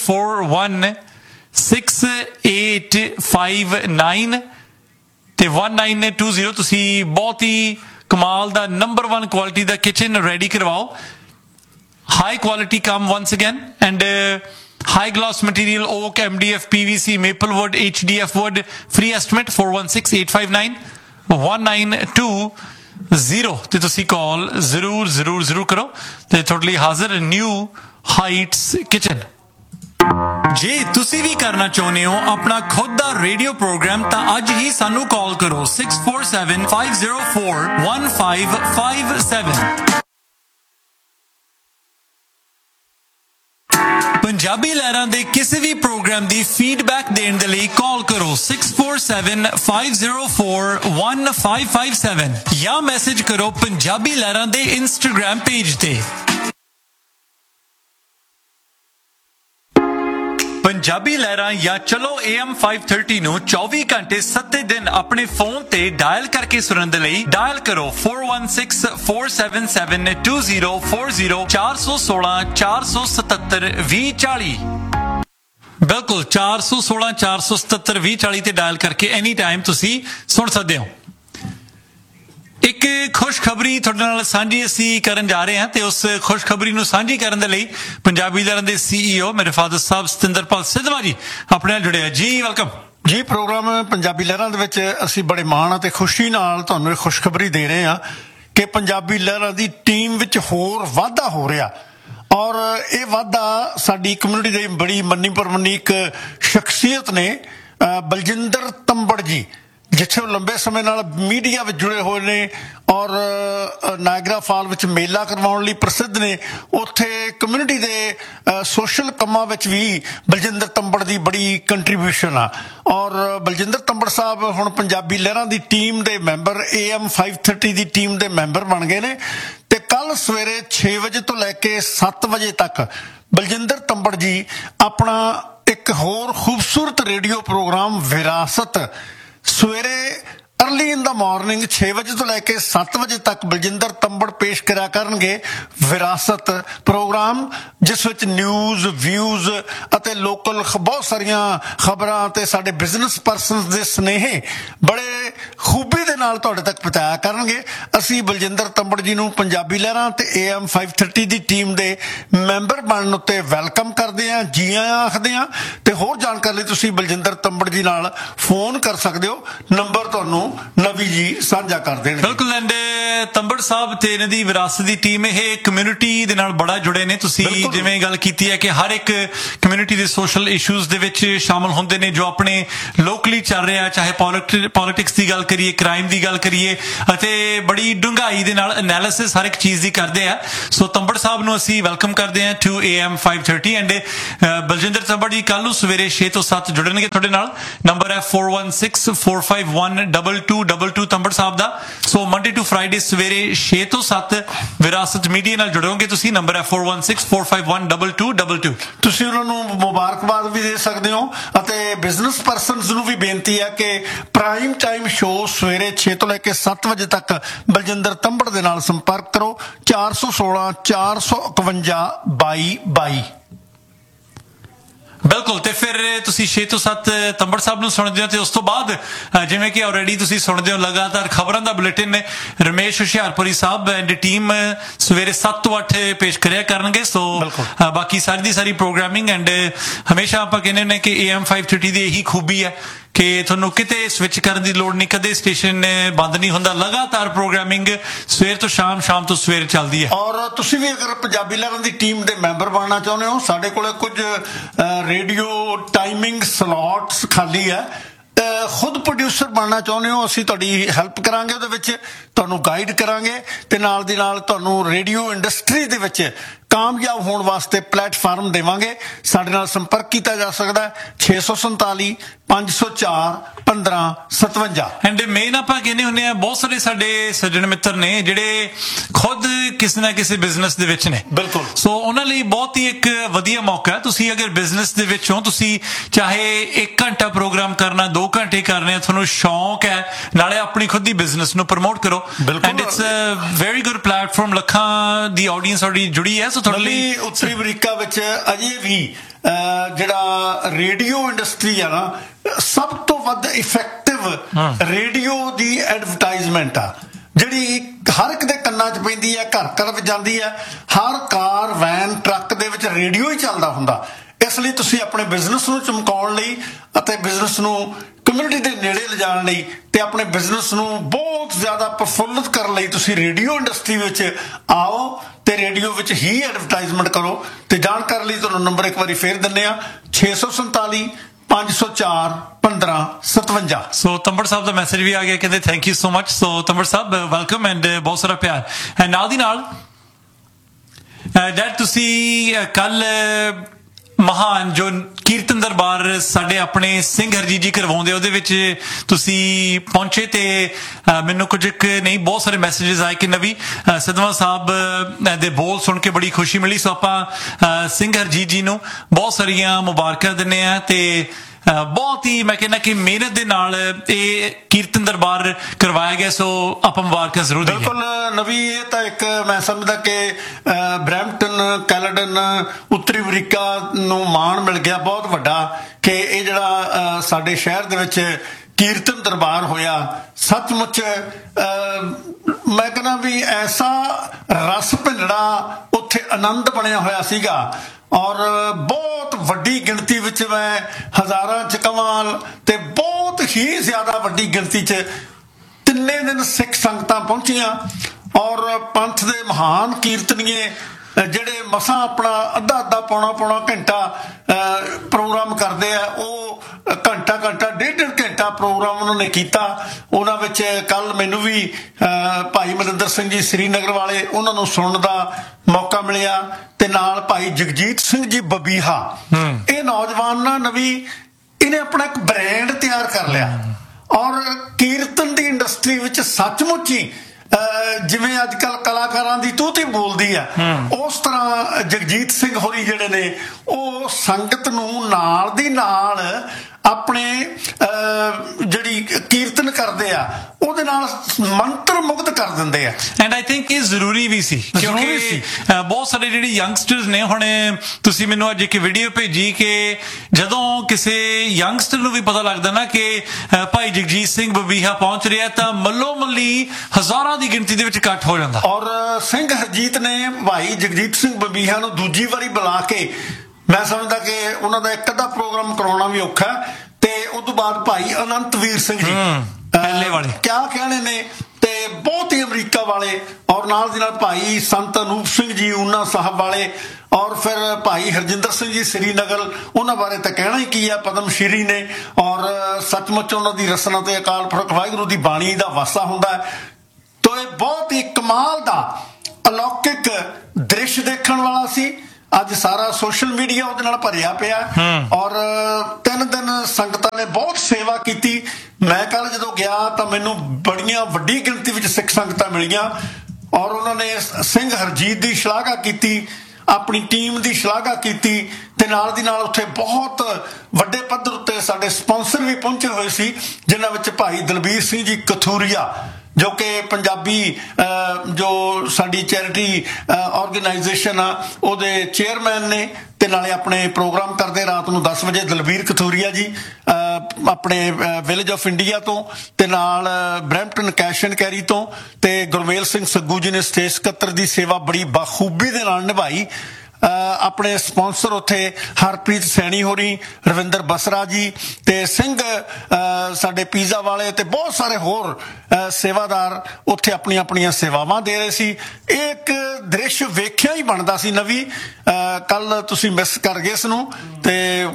416859 ਤੇ 1920। ਤੁਸੀਂ ਬਹੁਤ ਹੀ ਕਮਾਲ ਦਾ ਨੰਬਰ 1 ਕੁਆਲਿਟੀ ਦਾ ਕਿਚਨ ਰੈਡੀ ਕਰਵਾਓ। High quality come once again, and high gloss material, oak, MDF, PVC, maple wood, HDF wood. Free estimate 416859 1920 ਤੇ ਤੁਸੀਂ ਕਾਲ ਜ਼ਰੂਰ ਕਰੋ ਤੇ ਤੁਹਾਡੇ ਲਈ ਹਾਜ਼ਰ ਨਿਊ ਹਾਈਟਸ ਕਿਚਨ। ਜੇ ਤੁਸੀਂ ਵੀ ਕਰਨਾ ਚਾਹੁੰਦੇ ਹੋ ਆਪਣਾ ਖੁਦ ਦਾ ਰੇਡੀਓ ਪ੍ਰੋਗਰਾਮ ਤਾਂ ਅੱਜ ਹੀ ਸਾਨੂੰ ਕਾਲ ਕਰੋ 6475041557। ਪੰਜਾਬੀ ਲਹਿਰਾਂ ਦੇ ਕਿਸੇ ਵੀ ਪ੍ਰੋਗਰਾਮ ਦੀ ਫੀਡਬੈਕ ਦੇਣ ਦੇ ਲਈ ਕਾਲ ਕਰੋ 6475041557 ਜਾਂ ਮੈਸੇਜ ਕਰੋ ਪੰਜਾਬੀ ਲਹਿਰਾਂ ਦੇ ਇੰਸਟਾਗ੍ਰਾਮ ਪੇਜ ਤੇ। ਪੰਜਾਬੀ ਲਹਿਰਾਂ ਜਾਂ ਚਲੋ AM 530 ਨੂੰ 24 ਘੰਟੇ 7 ਦਿਨ ਆਪਣੇ ਫੋਨ ਤੇ ਡਾਇਲ ਕਰਕੇ ਸੁਣਨ ਦੇ ਲਈ ਡਾਇਲ ਕਰੋ 4164772040 416 477 2040। ਬਿਲਕੁਲ 416 477 2040 ਤੇ ਡਾਇਲ ਕਰਕੇ ਐਨੀ ਟਾਈਮ ਤੁਸੀਂ ਸੁਣ ਸਕਦੇ ਹੋ। ਇੱਕ ਖੁਸ਼ਖਬਰੀ ਤੁਹਾਡੇ ਨਾਲ ਸਾਂਝੀ ਅਸੀਂ ਕਰਨ ਜਾ ਰਹੇ ਹਾਂ ਤੇ ਉਸ ਖੁਸ਼ਖਬਰੀ ਨੂੰ ਸਾਂਝੀ ਕਰਨ ਦੇ ਲਈ ਪੰਜਾਬੀ ਲਹਿਰਾਂ ਦੇ CEO ਮੇਰੇ ਫਾਦਰ ਸਾਹਿਬ ਸਤਿੰਦਰਪਾਲ ਸਿੱਧਵਾਂ ਜੀ ਆਪਣੇ ਨਾਲ ਜੁੜੇ ਆ ਜੀ। ਵੈਲਕਮ ਜੀ। ਪ੍ਰੋਗਰਾਮ ਪੰਜਾਬੀ ਲਹਿਰਾਂ ਦੇ ਵਿੱਚ ਅਸੀਂ ਬੜੇ ਮਾਣ ਅਤੇ ਖੁਸ਼ੀ ਨਾਲ ਤੁਹਾਨੂੰ ਇਹ ਖੁਸ਼ਖਬਰੀ ਦੇ ਰਹੇ ਹਾਂ ਕਿ ਪੰਜਾਬੀ ਲਹਿਰਾਂ ਦੀ ਟੀਮ ਵਿੱਚ ਹੋਰ ਵਾਧਾ ਹੋ ਰਿਹਾ, ਔਰ ਇਹ ਵਾਧਾ ਸਾਡੀ ਕਮਿਊਨਿਟੀ ਦੀ ਬੜੀ ਮੰਨੀ ਪਰਮੰਨੀ ਇੱਕ ਸ਼ਖਸੀਅਤ ਨੇ, ਬਲਜਿੰਦਰ ਤੰਬੜ ਜੀ, ਜਿੱਥੇ ਉਹ ਲੰਬੇ ਸਮੇਂ ਨਾਲ ਮੀਡੀਆ ਵਿੱਚ ਜੁੜੇ ਹੋਏ ਨੇ ਔਰ ਨਾਇਗਰਾ ਫਾਲ ਵਿੱਚ ਮੇਲਾ ਕਰਵਾਉਣ ਲਈ ਪ੍ਰਸਿੱਧ ਨੇ। ਉੱਥੇ ਕਮਿਊਨਿਟੀ ਦੇ ਸੋਸ਼ਲ ਕੰਮਾਂ ਵਿੱਚ ਵੀ ਬਲਜਿੰਦਰ ਤੰਬੜ ਦੀ ਬੜੀ ਕੰਟਰੀਬਿਊਸ਼ਨ ਆ, ਔਰ ਬਲਜਿੰਦਰ ਤੰਬੜ ਸਾਹਿਬ ਹੁਣ ਪੰਜਾਬੀ ਲਹਿਰਾਂ ਦੀ ਟੀਮ ਦੇ ਮੈਂਬਰ, AM 530 ਦੀ ਟੀਮ ਦੇ ਮੈਂਬਰ ਬਣ ਗਏ ਨੇ। ਤੇ ਕੱਲ ਸਵੇਰੇ 6 ਵਜੇ ਤੋਂ ਲੈ ਕੇ 7 ਵਜੇ ਤੱਕ ਬਲਜਿੰਦਰ ਤੰਬੜ ਜੀ ਆਪਣਾ ਇੱਕ ਹੋਰ ਖੂਬਸੂਰਤ ਰੇਡੀਓ ਪ੍ਰੋਗਰਾਮ ਵਿਰਾਸਤ ਸਵੇਰੇ अर्ली इन द मॉर्निंग 6 ਵਜੇ ਤੋਂ ਲੈ ਕੇ 7 ਵਜੇ ਤੱਕ ਬਲਜਿੰਦਰ ਤੰਬੜ ਪੇਸ਼ ਕਰਿਆ ਕਰਨਗੇ ਵਿਰਾਸਤ ਪ੍ਰੋਗਰਾਮ, ਜਿਸ ਵਿੱਚ ਨਿਊਜ਼, ਵਿਊਜ਼ ਅਤੇ ਲੋਕਲ ਬਹੁਤ ਸਾਰੀਆਂ ਖਬਰਾਂ ਤੇ ਸਾਡੇ ਬਿਜ਼ਨਸ ਪਰਸਨਸ ਦੇ ਸੁਨੇਹੇ ਬੜੇ ਖੂਬੀ ਦੇ ਨਾਲ ਤੁਹਾਡੇ ਤੱਕ ਪਹੁੰਚਾਇਆ ਕਰਨਗੇ। ਅਸੀਂ ਬਲਜਿੰਦਰ ਤੰਬੜ ਜੀ ਨੂੰ ਪੰਜਾਬੀ ਲਹਿਰਾਂ ਤੇ AM 530 ਦੀ ਟੀਮ ਦੇ ਮੈਂਬਰ ਬਣਨ ਉੱਤੇ ਵੈਲਕਮ ਕਰਦੇ ਹਾਂ, ਜੀ ਆਇਆਂ ਆਖਦੇ ਹਾਂ। ਤੇ ਹੋਰ ਜਾਣਕਾਰੀ ਲਈ ਤੁਸੀਂ ਬਲਜਿੰਦਰ ਤੰਬੜ ਜੀ ਨਾਲ ਫੋਨ ਕਰ ਸਕਦੇ ਹੋ, ਨੰਬਰ ਤੁਹਾਨੂੰ ਨਵੀ ਜੀ ਸਾਂਝਾ ਕਰ ਦੇਣਗੇ। ਬਿਲਕੁਲ। ਐਂਡ ਤੰਬੜ ਤੰਬੜ ਸਾਹਿਬ ਤੇ ਇਹਨਾਂ ਦੀ ਵਿਰਾਸਤ ਦੀ ਟੀਮ ਇਹ ਕਮਿਊਨਿਟੀ ਦੇ ਨਾਲ ਬੜਾ ਜੁੜੇ ਨੇ। ਤੁਸੀਂ ਜਿਵੇਂ ਗੱਲ ਕੀਤੀ ਹੈ ਕਿ ਹਰ ਇੱਕ ਕਮਿਊਨਿਟੀ ਦੇ ਸੋਸ਼ਲ ਇਸ਼ੂਜ਼ ਦੇ ਵਿੱਚ ਸ਼ਾਮਲ ਹੁੰਦੇ ਨੇ ਜੋ ਆਪਣੇ ਲੋਕਲੀ ਚੱਲ ਰਿਹਾ, ਚਾਹੇ ਪੋਲਿਟਿਕਸ ਦੀ ਗੱਲ ਕਰੀਏ, ਕ੍ਰਾਈਮ ਦੀ ਗੱਲ ਕਰੀਏ, ਅਤੇ ਬੜੀ ਡੂੰਘਾਈ ਦੇ ਨਾਲ ਐਨਾਲਿਸਿਸ ਹਰ ਇੱਕ ਚੀਜ਼ ਦੀ ਕਰਦੇ ਆ। ਸੋ ਤੰਬੜ ਸਾਹਿਬ ਨੂੰ ਅਸੀਂ ਵੈਲਕਮ ਕਰਦੇ ਹਾਂ 2 AM 5:30 ਐਂਡ ਬਲਜਿੰਦਰ ਤੰਬੜ ਜੀ ਕੱਲ ਨੂੰ ਸਵੇਰੇ 6 ਤੋਂ 7 ਜੁੜਨਗੇ ਤੁਹਾਡੇ ਨਾਲ। ਨੰਬਰ ਹੈ 4164512222 ਤੰਬੜ ਸਾਹਿਬ ਦਾ। ਸੋ ਮੰਡੇ ਟੂ ਫਰਾਈਡੇ ਸਵੇਰੇ 6 ਤੋਂ 7 ਵਿਰਾਸਤ ਮੀਡੀਆ ਨਾਲ ਜੁੜੋਗੇ ਤੁਸੀਂ। ਨੰਬਰ ਹੈ 4164512222। ਤੁਸੀਂ ਉਹਨਾਂ ਨੂੰ ਮੁਬਾਰਕਬਾਦ ਵੀ ਦੇ ਸਕਦੇ ਹੋ ਅਤੇ ਬਿਜ਼ਨਸ ਪਰਸਨਸ ਨੂੰ ਵੀ ਬੇਨਤੀ ਹੈ ਕਿ ਪ੍ਰਾਈਮ ਟਾਈਮ ਸ਼ੋਅ ਸਵੇਰੇ 6 ਤੋਂ ਲੈ ਕੇ 7 ਵਜੇ ਤੱਕ ਬਲਜਿੰਦਰ ਤੰਬੜ ਦੇ ਨਾਲ ਸੰਪਰਕ ਕਰੋ 416 451 2222। ਬਿਲਕੁਲ। ਤੇ ਫਿਰ ਤੁਸੀਂ 6 ਤੋਂ 7 ਤੰਬੜ ਸਾਹਿਬ ਨੂੰ ਸੁਣਦੇ ਹੋ ਤੇ ਉਸ ਤੋਂ ਬਾਅਦ ਜਿਵੇਂ ਕਿ ਆਲਰੇਡੀ ਤੁਸੀਂ ਸੁਣਦੇ ਹੋ ਲਗਾਤਾਰ ਖਬਰਾਂ ਦਾ ਬੁਲੇਟਿਨ ਨੇ ਰਮੇਸ਼ ਹੁਸ਼ਿਆਰਪੁਰੀ ਸਾਹਿਬ ਐਂਡ ਟੀਮ ਸਵੇਰੇ 7 ਤੋਂ 8 ਪੇਸ਼ ਕਰਿਆ ਕਰਨਗੇ। ਸੋ ਬਾਕੀ ਸਾਰੀ ਦੀ ਸਾਰੀ ਪ੍ਰੋਗਰਾਮਿੰਗ ਐਂਡ ਹਮੇਸ਼ਾ ਆਪਾਂ ਕਹਿੰਦੇ ਨੇ ਕਿ AM 5:30 ਦੀ ਇਹੀ ਖੂਬੀ ਹੈ ਕਿ ਤੁਹਾਨੂੰ ਕਿਤੇ ਸਵਿਚ ਕਰਨ ਦੀ ਲੋੜ ਨਹੀਂ, ਕਦੇ ਸਟੇਸ਼ਨ ਬੰਦ ਨਹੀਂ ਹੁੰਦਾ, ਲਗਾਤਾਰ ਪ੍ਰੋਗਰਾਮਿੰਗ ਸਵੇਰ ਤੋਂ ਸ਼ਾਮ, ਸ਼ਾਮ ਤੋਂ ਸਵੇਰ ਚੱਲਦੀ ਹੈ। ਔਰ ਤੁਸੀਂ ਵੀ ਅਗਰ ਪੰਜਾਬੀ ਲਹਿਰਾਂ ਦੀ ਟੀਮ ਦੇ ਮੈਂਬਰ ਬਣਨਾ ਚਾਹੁੰਦੇ ਹੋ, ਸਾਡੇ ਕੋਲ ਕੁਝ ਰੇਡੀਓ ਟਾਈਮਿੰਗ ਸਲੌਟਸ ਖਾਲੀ ਹੈ। ਖੁਦ ਪ੍ਰੋਡਿਊਸਰ ਬਣਨਾ ਚਾਹੁੰਦੇ ਹੋ, ਅਸੀਂ ਤੁਹਾਡੀ ਹੈਲਪ ਕਰਾਂਗੇ, ਉਹਦੇ ਵਿੱਚ ਤੁਹਾਨੂੰ ਗਾਈਡ ਕਰਾਂਗੇ ਤੇ ਨਾਲ ਦੀ ਨਾਲ ਤੁਹਾਨੂੰ ਰੇਡੀਓ ਇੰਡਸਟਰੀ ਦੇ ਵਿੱਚ ਕਾਮਯਾਬ ਹੋਣ ਵਾਸਤੇ ਪਲੇਟਫਾਰਮ ਦੇਵਾਂਗੇ। ਸਾਡੇ ਨਾਲ ਸੰਪਰਕ ਕੀਤਾ ਜਾ ਸਕਦਾ ਹੈ 647 504 1557। ਐਂਡ ਮੇਨ ਆਪਾਂ ਕਹਿੰਦੇ ਹੁੰਦੇ ਆ ਬਹੁਤ ਸਾਰੇ ਸਾਡੇ ਸੱਜਣ ਮਿੱਤਰ ਨੇ ਜਿਹੜੇ ਖੁਦ ਕਿਸੇ ਨਾ ਕਿਸੇ ਬਿਜ਼ਨਸ ਦੇ ਵਿੱਚ ਨੇ। ਬਿਲਕੁਲ। ਸੋ ਉਹਨਾਂ ਲਈ ਬਹੁਤ ਹੀ ਇੱਕ ਵਧੀਆ ਮੌਕਾ ਹੈ। ਤੁਸੀਂ ਅਗਰ ਬਿਜ਼ਨਸ ਦੇ ਵਿੱਚ ਹੋ, ਤੁਸੀਂ ਚਾਹੇ 1 ਘੰਟਾ ਪ੍ਰੋਗਰਾਮ ਕਰਨਾ, 2 ਘੰਟੇ ਕਰਨੇ, ਤੁਹਾਨੂੰ ਸ਼ੌਂਕ ਹੈ, ਨਾਲੇ ਆਪਣੀ ਖੁਦ ਦੀ ਬਿਜ਼ਨਸ ਨੂੰ ਪ੍ਰਮੋਟ ਕਰੋ। And it's a very good platform. ਲੱਖਾਂ ਦੀ ਆਡੀਅנס ਸਾਡੀ ਜੁੜੀ ਹੈ। ਸੋ ਤੁਹਾਡੇ ਲਈ ਉੱਤਰੀ ਅਮਰੀਕਾ ਵਿੱਚ ਅਜੇ ਵੀ ਜਿਹੜਾ ਰੇਡੀਓ ਇੰਡਸਟਰੀ ਆ ਨਾ, ਸਭ ਤੋਂ ਵੱਧ ਇਫੈਕਟਿਵ ਰੇਡੀਓ ਦੀ ਐਡਵਰਟਾਈਜ਼ਮੈਂਟ ਆ ਜਿਹੜੀ ਹਰ ਇੱਕ ਦੇ ਕੰਨਾਂ 'ਚ ਪੈਂਦੀ ਹੈ, ਘਰ ਘਰ ਵਿੱਚ ਜਾਂਦੀ ਹੈ। ਹਰ ਕਾਰ, ਵੈਨ, ਟਰੱਕ ਦੇ ਵਿੱਚ ਰੇਡੀਓ ਹੀ ਚੱਲਦਾ ਹੁੰਦਾ। ਇਸ ਲਈ ਤੁਸੀਂ ਆਪਣੇ ਬਿਜ਼ਨਸ ਨੂੰ ਚਮਕਾਉਣ ਲਈ ਅਤੇ ਬਿਜ਼ਨਸ ਨੂੰ ਕਮਿਊਨਿਟੀ ਦੇ ਨੇੜੇ ਲਿਜਾਣ ਲਈ ਤੇ ਆਪਣੇ ਬਿਜ਼ਨਸ ਨੂੰ ਬਹੁਤ ਜ਼ਿਆਦਾ ਪ੍ਰਫੁੱਲਤ ਕਰਨ ਲਈ ਤੁਸੀਂ ਰੇਡੀਓ ਇੰਡਸਟਰੀ ਵਿੱਚ ਆਓ ਤੇ ਰੇਡੀਓ ਵਿੱਚ ਹੀ ਐਡਵਰਟਾਈਜ਼ਮੈਂਟ ਕਰੋ। ਤੇ ਜਾਣਕਾਰੀ ਲਈ ਤੁਹਾਨੂੰ ਨੰਬਰ ਇੱਕ ਵਾਰੀ ਫੇਰ ਦਿੰਦੇ ਆ 647 504 1557। ਸੋ ਤੰਬੜ ਸਾਹਿਬ ਦਾ ਮੈਸੇਜ ਵੀ ਆ ਗਿਆ, ਕਹਿੰਦੇ thank you so much. So ਤੰਬੜ Sahib welcome and ਬਹੁਤ ਸਾਰਾ ਪਿਆਰ। ਐਂਡ ਨਾਲ ਦੀ ਨਾਲ ਡੈਡ ਤੁਸੀਂ ਕੱਲ ਮਹਾਨ ਜੋ ਕੀਰਤਨ ਦਰਬਾਰ ਸਾਡੇ ਆਪਣੇ ਸਿੰਘ ਹਰਜੀਤ ਜੀ ਕਰਵਾਉਂਦੇ ਉਹਦੇ ਵਿੱਚ ਤੁਸੀਂ ਪਹੁੰਚੇ ਤੇ ਮੈਨੂੰ ਕੁਝ ਨਹੀਂ ਬਹੁਤ ਸਾਰੇ ਮੈਸੇजेस ਆਏ ਕਿ ਨਵੀ ਸਿੱਧਵਾਂ ਸਾਹਿਬ ਦੇ ਬੋਲ ਸੁਣ ਕੇ ਬੜੀ ਖੁਸ਼ੀ ਮਿਲੀ। ਸੋ ਆਪਾਂ ਸਿੰਘ ਹਰਜੀਤ ਜੀ ਨੂੰ ਬਹੁਤ ਸਾਰੀਆਂ ਮੁਬਾਰਕਾਂ ਦਿੰਦੇ ਆ ਤੇ ਬਹੁਤ ਹੀ ਮੈਂ ਕਹਿੰਦਾ ਕਿ ਮਿਹਨਤ ਦੇ ਨਾਲ ਇਹ ਕੀਰਤਨ ਦਰਬਾਰ ਕਰਵਾਇਆ ਗਿਆ। ਸੋ ਆਪਾਂ ਮੁਬਾਰਕਾਂ ਜ਼ਰੂਰ ਦਈਏ। ਬਿਲਕੁਲ ਨਵੀ, ਇਹ ਤਾਂ ਇੱਕ ਮੈਂ ਸਮਝਦਾ ਕਿ ਬਰੈਂਪਟਨ, ਕੈਲੇਡਨ, ਉੱਤਰੀ ਅਮਰੀਕਾ ਨੂੰ ਮਾਣ ਮਿਲ ਗਿਆ ਬਹੁਤ ਵੱਡਾ ਕਿ ਇਹ ਜਿਹੜਾ ਸਾਡੇ ਸ਼ਹਿਰ ਦੇ ਵਿੱਚ ਕੀਰਤਨ ਦਰਬਾਰ ਹੋਇਆ। ਸੱਚਮੁੱਚ ਮੈਂ ਕਹਿੰਦਾ ਵੀ ਐਸਾ ਰਸ ਭਿੰਡੜਾ ਉੱਥੇ ਆਨੰਦ ਬਣਿਆ ਹੋਇਆ ਸੀਗਾ ਔਰ ਬਹੁਤ ਵੱਡੀ ਗਿਣਤੀ ਵਿੱਚ, ਮੈਂ ਹਜ਼ਾਰਾਂ ਚ ਕਮਾਲ ਤੇ ਬਹੁਤ ਹੀ ਜ਼ਿਆਦਾ ਵੱਡੀ ਗਿਣਤੀ ਚ 3 ਦਿਨ ਸਿੱਖ ਸੰਗਤਾਂ ਪਹੁੰਚੀਆਂ ਔਰ ਪੰਥ ਦੇ ਮਹਾਨ ਕੀਰਤਨੀਏ ਜਿਹੜੇ ਮਸਾਂ ਆਪਣਾ ਅੱਧਾ ਪੌਣਾ ਘੰਟਾ ਪ੍ਰੋਗਰਾਮ ਕਰਦੇ ਆ, ਉਹ ਘੰਟਾ ਡੇਢ ਘੰਟਾ ਪ੍ਰੋਗਰਾਮ ਉਹਨਾਂ ਨੇ ਕੀਤਾ। ਉਹਨਾਂ ਵਿੱਚ ਕੱਲ ਮੈਨੂੰ ਵੀ ਭਾਈ ਮਨਿੰਦਰ ਸਿੰਘ ਜੀ ਸ੍ਰੀਨਗਰ ਵਾਲੇ, ਉਹਨਾਂ ਨੂੰ ਸੁਣਨ ਦਾ ਮੌਕਾ ਮਿਲਿਆ ਤੇ ਨਾਲ ਭਾਈ ਜਗਜੀਤ ਸਿੰਘ ਜੀ ਬਬੀਹਾ। ਇਹ ਨੌਜਵਾਨ ਨਾ ਨਵੀ, ਇਹਨੇ ਆਪਣਾ ਇੱਕ ਬ੍ਰਾਂਡ ਤਿਆਰ ਕਰ ਲਿਆ ਔਰ ਕੀਰਤਨ ਦੀ ਇੰਡਸਟਰੀ ਵਿੱਚ ਸੱਚਮੁੱਚ ਹੀ ਜਿਵੇਂ ਅੱਜ ਕੱਲ ਕਲਾਕਾਰਾਂ ਦੀ ਤੂਤੀ ਬੋਲਦੀ ਆ, ਉਸ ਤਰ੍ਹਾਂ ਜਗਜੀਤ ਸਿੰਘ ਹੋਰੀ ਜਿਹੜੇ ਨੇ ਉਹ ਸੰਗਤ ਨੂੰ ਨਾਲ ਦੀ ਨਾਲ ਆਪਣੇ ਜਿਹੜੀ ਕੀਰਤਨ ਕਰਦੇ ਆ ਉਹਦੇ ਨਾਲ ਮੰਤਰ ਮੁਗਧ ਕਰ ਦਿੰਦੇ ਆ। ਐਂਡ ਆਈ ਥਿੰਕ ਇਹ ਜ਼ਰੂਰੀ ਵੀ ਸੀ ਕਿਉਂਕਿ ਬਹੁਤ ਸਾਰੇ ਜਿਹੜੇ ਯੰਗਸਟਰਸ ਨੇ, ਹੁਣ ਤੁਸੀਂ ਮੈਨੂੰ ਅੱਜ ਇੱਕ ਵੀਡੀਓ ਭੇਜੀ ਕਿ ਜਦੋਂ ਕਿਸੇ ਯੰਗਸਟਰ ਨੂੰ ਵੀ ਪਤਾ ਲੱਗਦਾ ਨਾ ਕਿ ਭਾਈ ਜਗਜੀਤ ਸਿੰਘ ਬਬੀਹਾ ਪਹੁੰਚ ਰਿਹਾ ਤਾਂ ਮੱਲੋ ਮੱਲੀ ਹਜ਼ਾਰਾਂ ਦੀ ਗਿਣਤੀ ਦੇ ਵਿੱਚ ਇਕੱਠ ਹੋ ਜਾਂਦਾ। ਔਰ ਸਿੰਘ ਹਰਜੀਤ ਨੇ ਭਾਈ ਜਗਜੀਤ ਸਿੰਘ ਬਬੀਹਾ ਨੂੰ ਦੂਜੀ ਵਾਰੀ ਬੁਲਾ ਕੇ, ਮੈਂ ਸਮਝਦਾ ਕਿ ਉਹਨਾਂ ਦਾ ਇੱਕ ਅੱਧਾ ਪ੍ਰੋਗਰਾਮ ਕਰਾਉਣਾ ਵੀ ਔਖਾ। ਤੇ ਉਸ ਤੋਂ ਬਾਅਦ ਭਾਈ ਅਨੰਤਵੀਰ ਸਿੰਘ ਜੀ ਪਹਿਲੇ ਵਾਲੇ ਕਿਆ ਕਹਿਣੇ ਨੇ, ਤੇ ਬਹੁਤ ਹੀ ਅਮਰੀਕਾ ਵਾਲੇ, ਔਰ ਨਾਲ ਦੀ ਨਾਲ ਭਾਈ ਸੰਤ ਅਨੂਪ ਸਿੰਘ ਜੀ ਊਨਾ ਸਾਹਿਬ ਵਾਲੇ, ਔਰ ਫਿਰ ਭਾਈ ਹਰਜਿੰਦਰ ਸਿੰਘ ਜੀ ਸ੍ਰੀਨਗਰ, ਉਹਨਾਂ ਬਾਰੇ ਤਾਂ ਕਹਿਣਾ ਹੀ ਕੀ ਆ, ਪਦਮ ਸ਼੍ਰੀ ਨੇ, ਔਰ ਸੱਚਮੁੱਚ ਉਹਨਾਂ ਦੀ ਰਸਨਾ ਤੇ ਅਕਾਲ ਪੁਰਖ ਵਾਹਿਗੁਰੂ ਦੀ ਬਾਣੀ ਦਾ ਵਾਸਾ ਹੁੰਦਾ ਹੈ। ਤੋ ਇਹ ਬਹੁਤ ਹੀ ਕਮਾਲ ਦਾ ਅਲੌਕਿਕ ਦ੍ਰਿਸ਼ ਦੇਖਣ ਵਾਲਾ ਸੀ। ਅੱਜ ਸਾਰਾ ਸੋਸ਼ਲ ਮੀਡੀਆ ਉਹਦੇ ਨਾਲ ਭਰਿਆ ਪਿਆ, ਔਰ 3 ਦਿਨ ਸੰਗਤਾਂ ਨੇ ਬਹੁਤ ਸੇਵਾ ਕੀਤੀ। ਮੈਂ ਕੱਲ ਜਦੋਂ ਗਿਆ ਤਾਂ ਮੈਨੂੰ ਬੜੀਆਂ ਵੱਡੀ ਗਿਣਤੀ ਵਿੱਚ ਸਿੱਖ ਸੰਗਤਾਂ ਮਿਲੀਆਂ, ਔਰ ਉਹਨਾਂ ਨੇ ਸਿੰਘ ਹਰਜੀਤ ਦੀ ਸ਼ਲਾਘਾ ਕੀਤੀ, ਆਪਣੀ ਟੀਮ ਦੀ ਸ਼ਲਾਘਾ ਕੀਤੀ, ਤੇ ਨਾਲ ਦੀ ਨਾਲ ਉੱਥੇ ਬਹੁਤ ਵੱਡੇ ਪੱਧਰ ਉੱਤੇ ਸਾਡੇ ਸਪਾਂਸਰ ਵੀ ਪਹੁੰਚੇ ਹੋਏ ਸੀ, ਜਿਨ੍ਹਾਂ ਵਿੱਚ ਭਾਈ ਦਲਬੀਰ ਸਿੰਘ ਜੀ ਕਥੂਰੀਆ, ਜੋ ਕਿ ਪੰਜਾਬੀ ਜੋ ਸਾਡੀ ਚੈਰਿਟੀ ਆਰਗੇਨਾਈਜੇਸ਼ਨ ਆ ਉਹਦੇ ਚੇਅਰਮੈਨ ਨੇ, ਤੇ ਨਾਲੇ ਆਪਣੇ ਪ੍ਰੋਗਰਾਮ ਕਰਦੇ ਰਾਤ ਨੂੰ 10 ਵਜੇ। ਦਲਬੀਰ ਕਥੂਰੀਆ ਜੀ ਆਪਣੇ ਵਿਲੇਜ ਆਫ ਇੰਡੀਆ ਤੋਂ, ਤੇ ਨਾਲ ਬਰੈਂਪਟਨ ਕੈਸ਼ ਐਂਡ ਕੈਰੀ ਤੋਂ, ਤੇ ਗੁਰਮੇਲ ਸਿੰਘ ਸੱਗੂ ਜੀ ਨੇ ਸਟੇਜ ਸਕੱਤਰ ਦੀ ਸੇਵਾ ਬੜੀ ਬਾਖੂਬੀ ਦੇ ਨਾਲ ਨਿਭਾਈ। ਆਪਣੇ ਸਪਾਂਸਰ ਉੱਥੇ ਹਰਪ੍ਰੀਤ ਸੈਣੀ ਹੋਰੀ, ਰਵਿੰਦਰ ਬਸਰਾ ਜੀ, ਤੇ ਸਿੰਘ ਸਾਡੇ ਪੀਜ਼ਾ ਵਾਲੇ, ਤੇ ਬਹੁਤ ਸਾਰੇ ਹੋਰ ਸੇਵਾਦਾਰ ਉੱਥੇ ਆਪਣੀਆਂ ਆਪਣੀਆਂ ਸੇਵਾਵਾਂ ਦੇ ਰਹੇ ਸੀ। ਇਹ ਇੱਕ ਦ੍ਰਿਸ਼ ਵੇਖਿਆ ਹੀ ਬਣਦਾ ਸੀ ਨਵੀਂ। ਕੱਲ ਤੁਸੀਂ ਮਿਸ ਕਰ ਗਏ ਇਸ ਨੂੰ, ਤੇ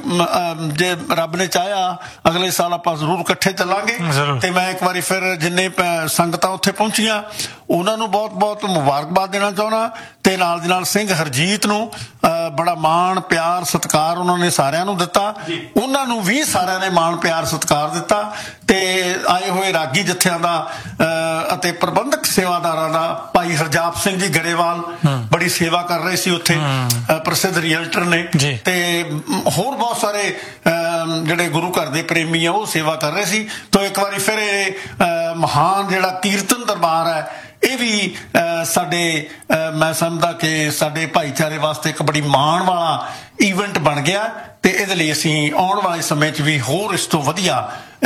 ਜੇ ਰੱਬ ਨੇ ਚਾਹਿਆ ਅਗਲੇ ਸਾਲ ਆਪਾਂ ਜ਼ਰੂਰ ਇਕੱਠੇ ਚੱਲਾਂਗੇ। ਤੇ ਮੈਂ ਇੱਕ ਵਾਰੀ ਫਿਰ ਜਿੰਨੇ ਸੰਗਤਾਂ ਉੱਥੇ ਪਹੁੰਚੀਆਂ ਉਹਨਾਂ ਨੂੰ ਬਹੁਤ ਬਹੁਤ ਮੁਬਾਰਕਬਾਦ ਦੇਣਾ ਚਾਹੁੰਦਾ, ਤੇ ਨਾਲ ਦੀ ਨਾਲ ਸਿੰਘ ਹਰਜੀਤ ਨੂੰ ਬੜਾ ਮਾਣ ਪਿਆਰ ਸਤਿਕਾਰ ਉਹਨਾਂ ਨੇ ਸਾਰਿਆਂ ਨੂੰ ਦਿੱਤਾ, ਉਹਨਾਂ ਨੂੰ ਵੀ ਸਾਰਿਆਂ ਨੇ ਮਾਣ ਪਿਆਰ ਸਤਿਕਾਰ ਦਿੱਤਾ। ਤੇ ਆਏ ਹੋਏ ਰਾਗੀ ਜਥਿਆਂ ਦਾ ਅਤੇ ਪ੍ਰਬੰਧਕ ਸੇਵਾਦਾਰਾਂ ਦਾ, ਭਾਈ ਹਰਜਾਪ ਸਿੰਘ ਜੀ ਗਰੇਵਾਲ ਬੜੀ ਸੇਵਾ ਕਰ ਰਹੇ ਸੀ ਉੱਥੇ, ਪ੍ਰਸਿੱਧ ਰੀਅਲਟਰ ਨੇ, ਤੇ ਹੋਰ ਬਹੁਤ ਸਾਰੇ ਜਿਹੜੇ ਗੁਰੂ ਘਰ ਦੇ ਪ੍ਰੇਮੀ ਆ ਉਹ ਸੇਵਾ ਕਰ ਰਹੇ ਸੀ। ਤਾਂ ਇੱਕ ਵਾਰੀ ਫਿਰ ਇਹ ਮਹਾਨ ਜਿਹੜਾ ਕੀਰਤਨ ਦਰਬਾਰ ਹੈ, ਇਹ ਵੀ ਸਾਡੇ ਮੈਂ ਸਮਝਦਾ ਕਿ ਸਾਡੇ ਭਾਈਚਾਰੇ ਵਾਸਤੇ ਇੱਕ ਬੜੀ ਮਾਣ ਵਾਲਾ ਈਵੈਂਟ ਬਣ ਗਿਆ, ਤੇ ਇਹਦੇ ਲਈ ਅਸੀਂ ਆਉਣ ਵਾਲੇ ਸਮੇਂ 'ਚ ਵੀ ਹੋਰ ਇਸ ਤੋਂ ਵਧੀਆ